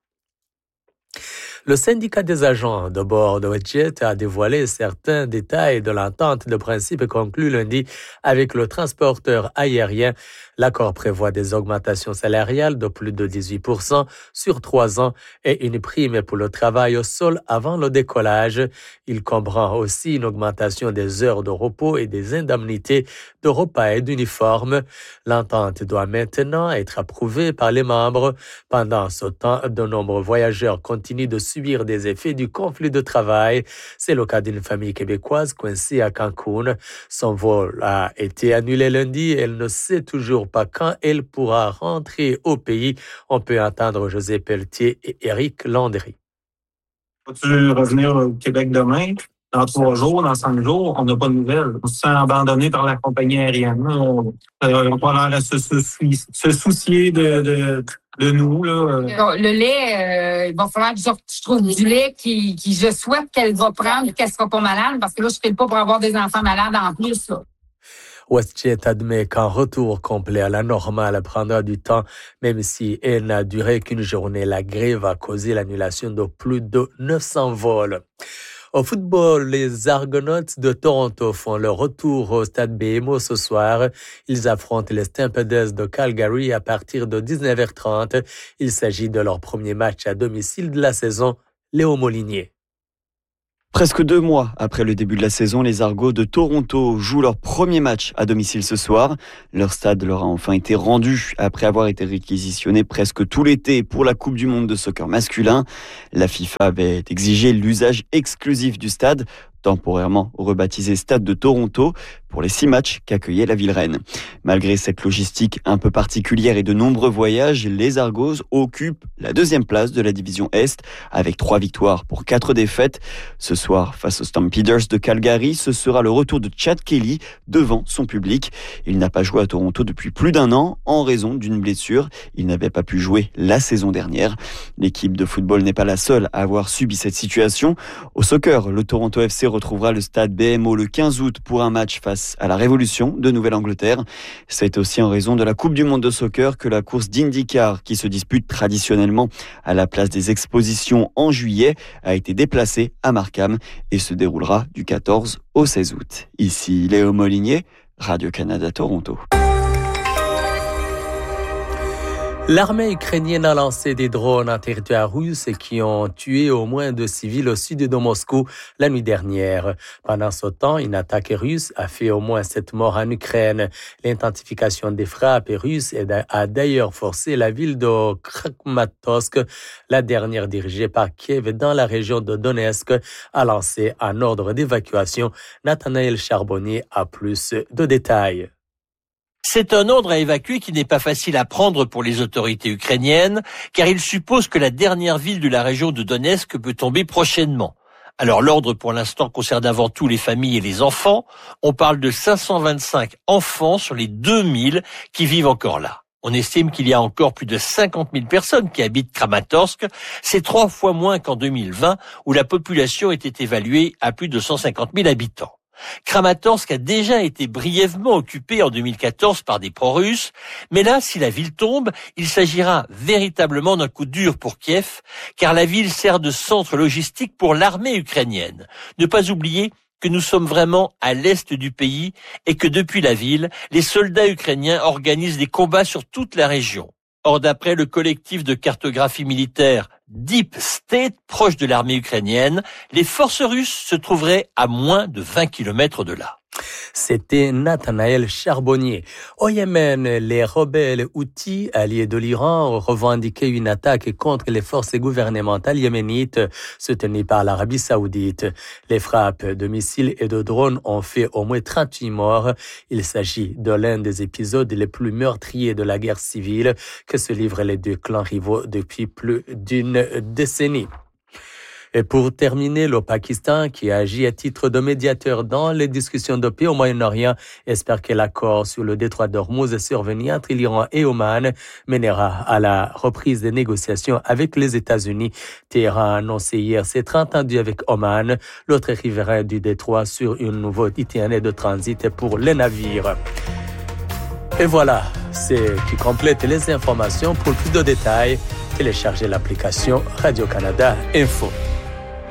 Le syndicat des agents de bord de WestJet a dévoilé certains détails de l'entente de principe conclue lundi avec le transporteur aérien. L'accord prévoit des augmentations salariales de plus de dix-huit pour cent sur trois ans et une prime pour le travail au sol avant le décollage. Il comprend aussi une augmentation des heures de repos et des indemnités de repas et d'uniformes. L'entente doit maintenant être approuvée par les membres. Pendant ce temps, de nombreux voyageurs continuent de subir des effets du conflit de travail. C'est le cas d'une famille québécoise coincée à Cancun. Son vol a été annulé lundi. Elle ne sait toujours pas quand elle pourra rentrer au pays. On peut entendre José Pelletier et Éric Landry. Faut-tu revenir au Québec demain? Dans trois jours, dans cinq jours, on n'a pas de nouvelles. On se sent abandonné par la compagnie aérienne. On, euh, on va l'air se, se, se soucier de, de, de nous. Là. Le lait, euh, il va falloir que je, je trouve du lait qui, qui je souhaite qu'elle va prendre et qu'elle ne sera pas malade, parce que là, je ne file pas pour avoir des enfants malades en plus. Là. WestJet admet qu'un retour complet à la normale prendra du temps, même si elle n'a duré qu'une journée. La grève a causé l'annulation de plus de neuf cents vols. Au football, les Argonauts de Toronto font leur retour au stade B M O ce soir. Ils affrontent les Stampeders de Calgary à partir de dix-neuf heures trente. Il s'agit de leur premier match à domicile de la saison. Léo Molinier. Presque deux mois après le début de la saison, les Argos de Toronto jouent leur premier match à domicile ce soir. Leur stade leur a enfin été rendu après avoir été réquisitionné presque tout l'été pour la Coupe du Monde de soccer masculin. La FIFA avait exigé l'usage exclusif du stade, temporairement rebaptisé Stade de Toronto, pour les six matchs qu'accueillait la Ville-Reine. Malgré cette logistique un peu particulière et de nombreux voyages, les Argos occupent la deuxième place de la division Est, avec trois victoires pour quatre défaites. Ce soir, face aux Stampeders de Calgary, ce sera le retour de Chad Kelly devant son public. Il n'a pas joué à Toronto depuis plus d'un an en raison d'une blessure. Il n'avait pas pu jouer la saison dernière. L'équipe de football n'est pas la seule à avoir subi cette situation. Au soccer, le Toronto F C retrouvera le stade B M O le quinze août pour un match face à la Révolution de Nouvelle-Angleterre. C'est aussi en raison de la Coupe du Monde de soccer que la course d'IndyCar, qui se dispute traditionnellement à la place des expositions en juillet, a été déplacée à Markham et se déroulera du quatorze au seize août. Ici Léo Molinier, Radio-Canada Toronto. L'armée ukrainienne a lancé des drones en territoire russe qui ont tué au moins deux civils au sud de Moscou la nuit dernière. Pendant ce temps, une attaque russe a fait au moins sept morts en Ukraine. L'intensification des frappes russes a d'ailleurs forcé la ville de Kramatorsk, la dernière dirigée par Kiev dans la région de Donetsk, à lancer un ordre d'évacuation. Nathanaël Charbonnier a plus de détails. C'est un ordre à évacuer qui n'est pas facile à prendre pour les autorités ukrainiennes, car il suppose que la dernière ville de la région de Donetsk peut tomber prochainement. Alors l'ordre pour l'instant concerne avant tout les familles et les enfants. On parle de cinq cent vingt-cinq enfants sur les deux mille qui vivent encore là. On estime qu'il y a encore plus de cinquante mille personnes qui habitent Kramatorsk. C'est trois fois moins qu'en deux mille vingt, où la population était évaluée à plus de cent cinquante mille habitants. Kramatorsk a déjà été brièvement occupé en deux mille quatorze par des pro-russes, mais là, si la ville tombe, il s'agira véritablement d'un coup dur pour Kiev, car la ville sert de centre logistique pour l'armée ukrainienne. Ne pas oublier que nous sommes vraiment à l'est du pays et que depuis la ville, les soldats ukrainiens organisent des combats sur toute la région. Or, d'après le collectif de cartographie militaire Deep State, proche de l'armée ukrainienne, les forces russes se trouveraient à moins de vingt kilomètres de là. C'était Nathanaël Charbonnier. Au Yémen, les rebelles Houthis, alliés de l'Iran, revendiquaient une attaque contre les forces gouvernementales yéménites soutenues par l'Arabie saoudite. Les frappes de missiles et de drones ont fait au moins trente-huit morts. Il s'agit de l'un des épisodes les plus meurtriers de la guerre civile que se livrent les deux clans rivaux depuis plus d'une décennie. Et pour terminer, le Pakistan, qui agit à titre de médiateur dans les discussions de paix au Moyen-Orient, espère que l'accord sur le détroit d'Ormuz survenu entre l'Iran et Oman mènera à la reprise des négociations avec les États-Unis. Téhéran a annoncé hier s'être entendu avec Oman, l'autre riverain du détroit, sur une nouvelle itinéraire de transit pour les navires. Et voilà, c'est qui complète les informations. Pour plus de détails, téléchargez l'application Radio-Canada Info.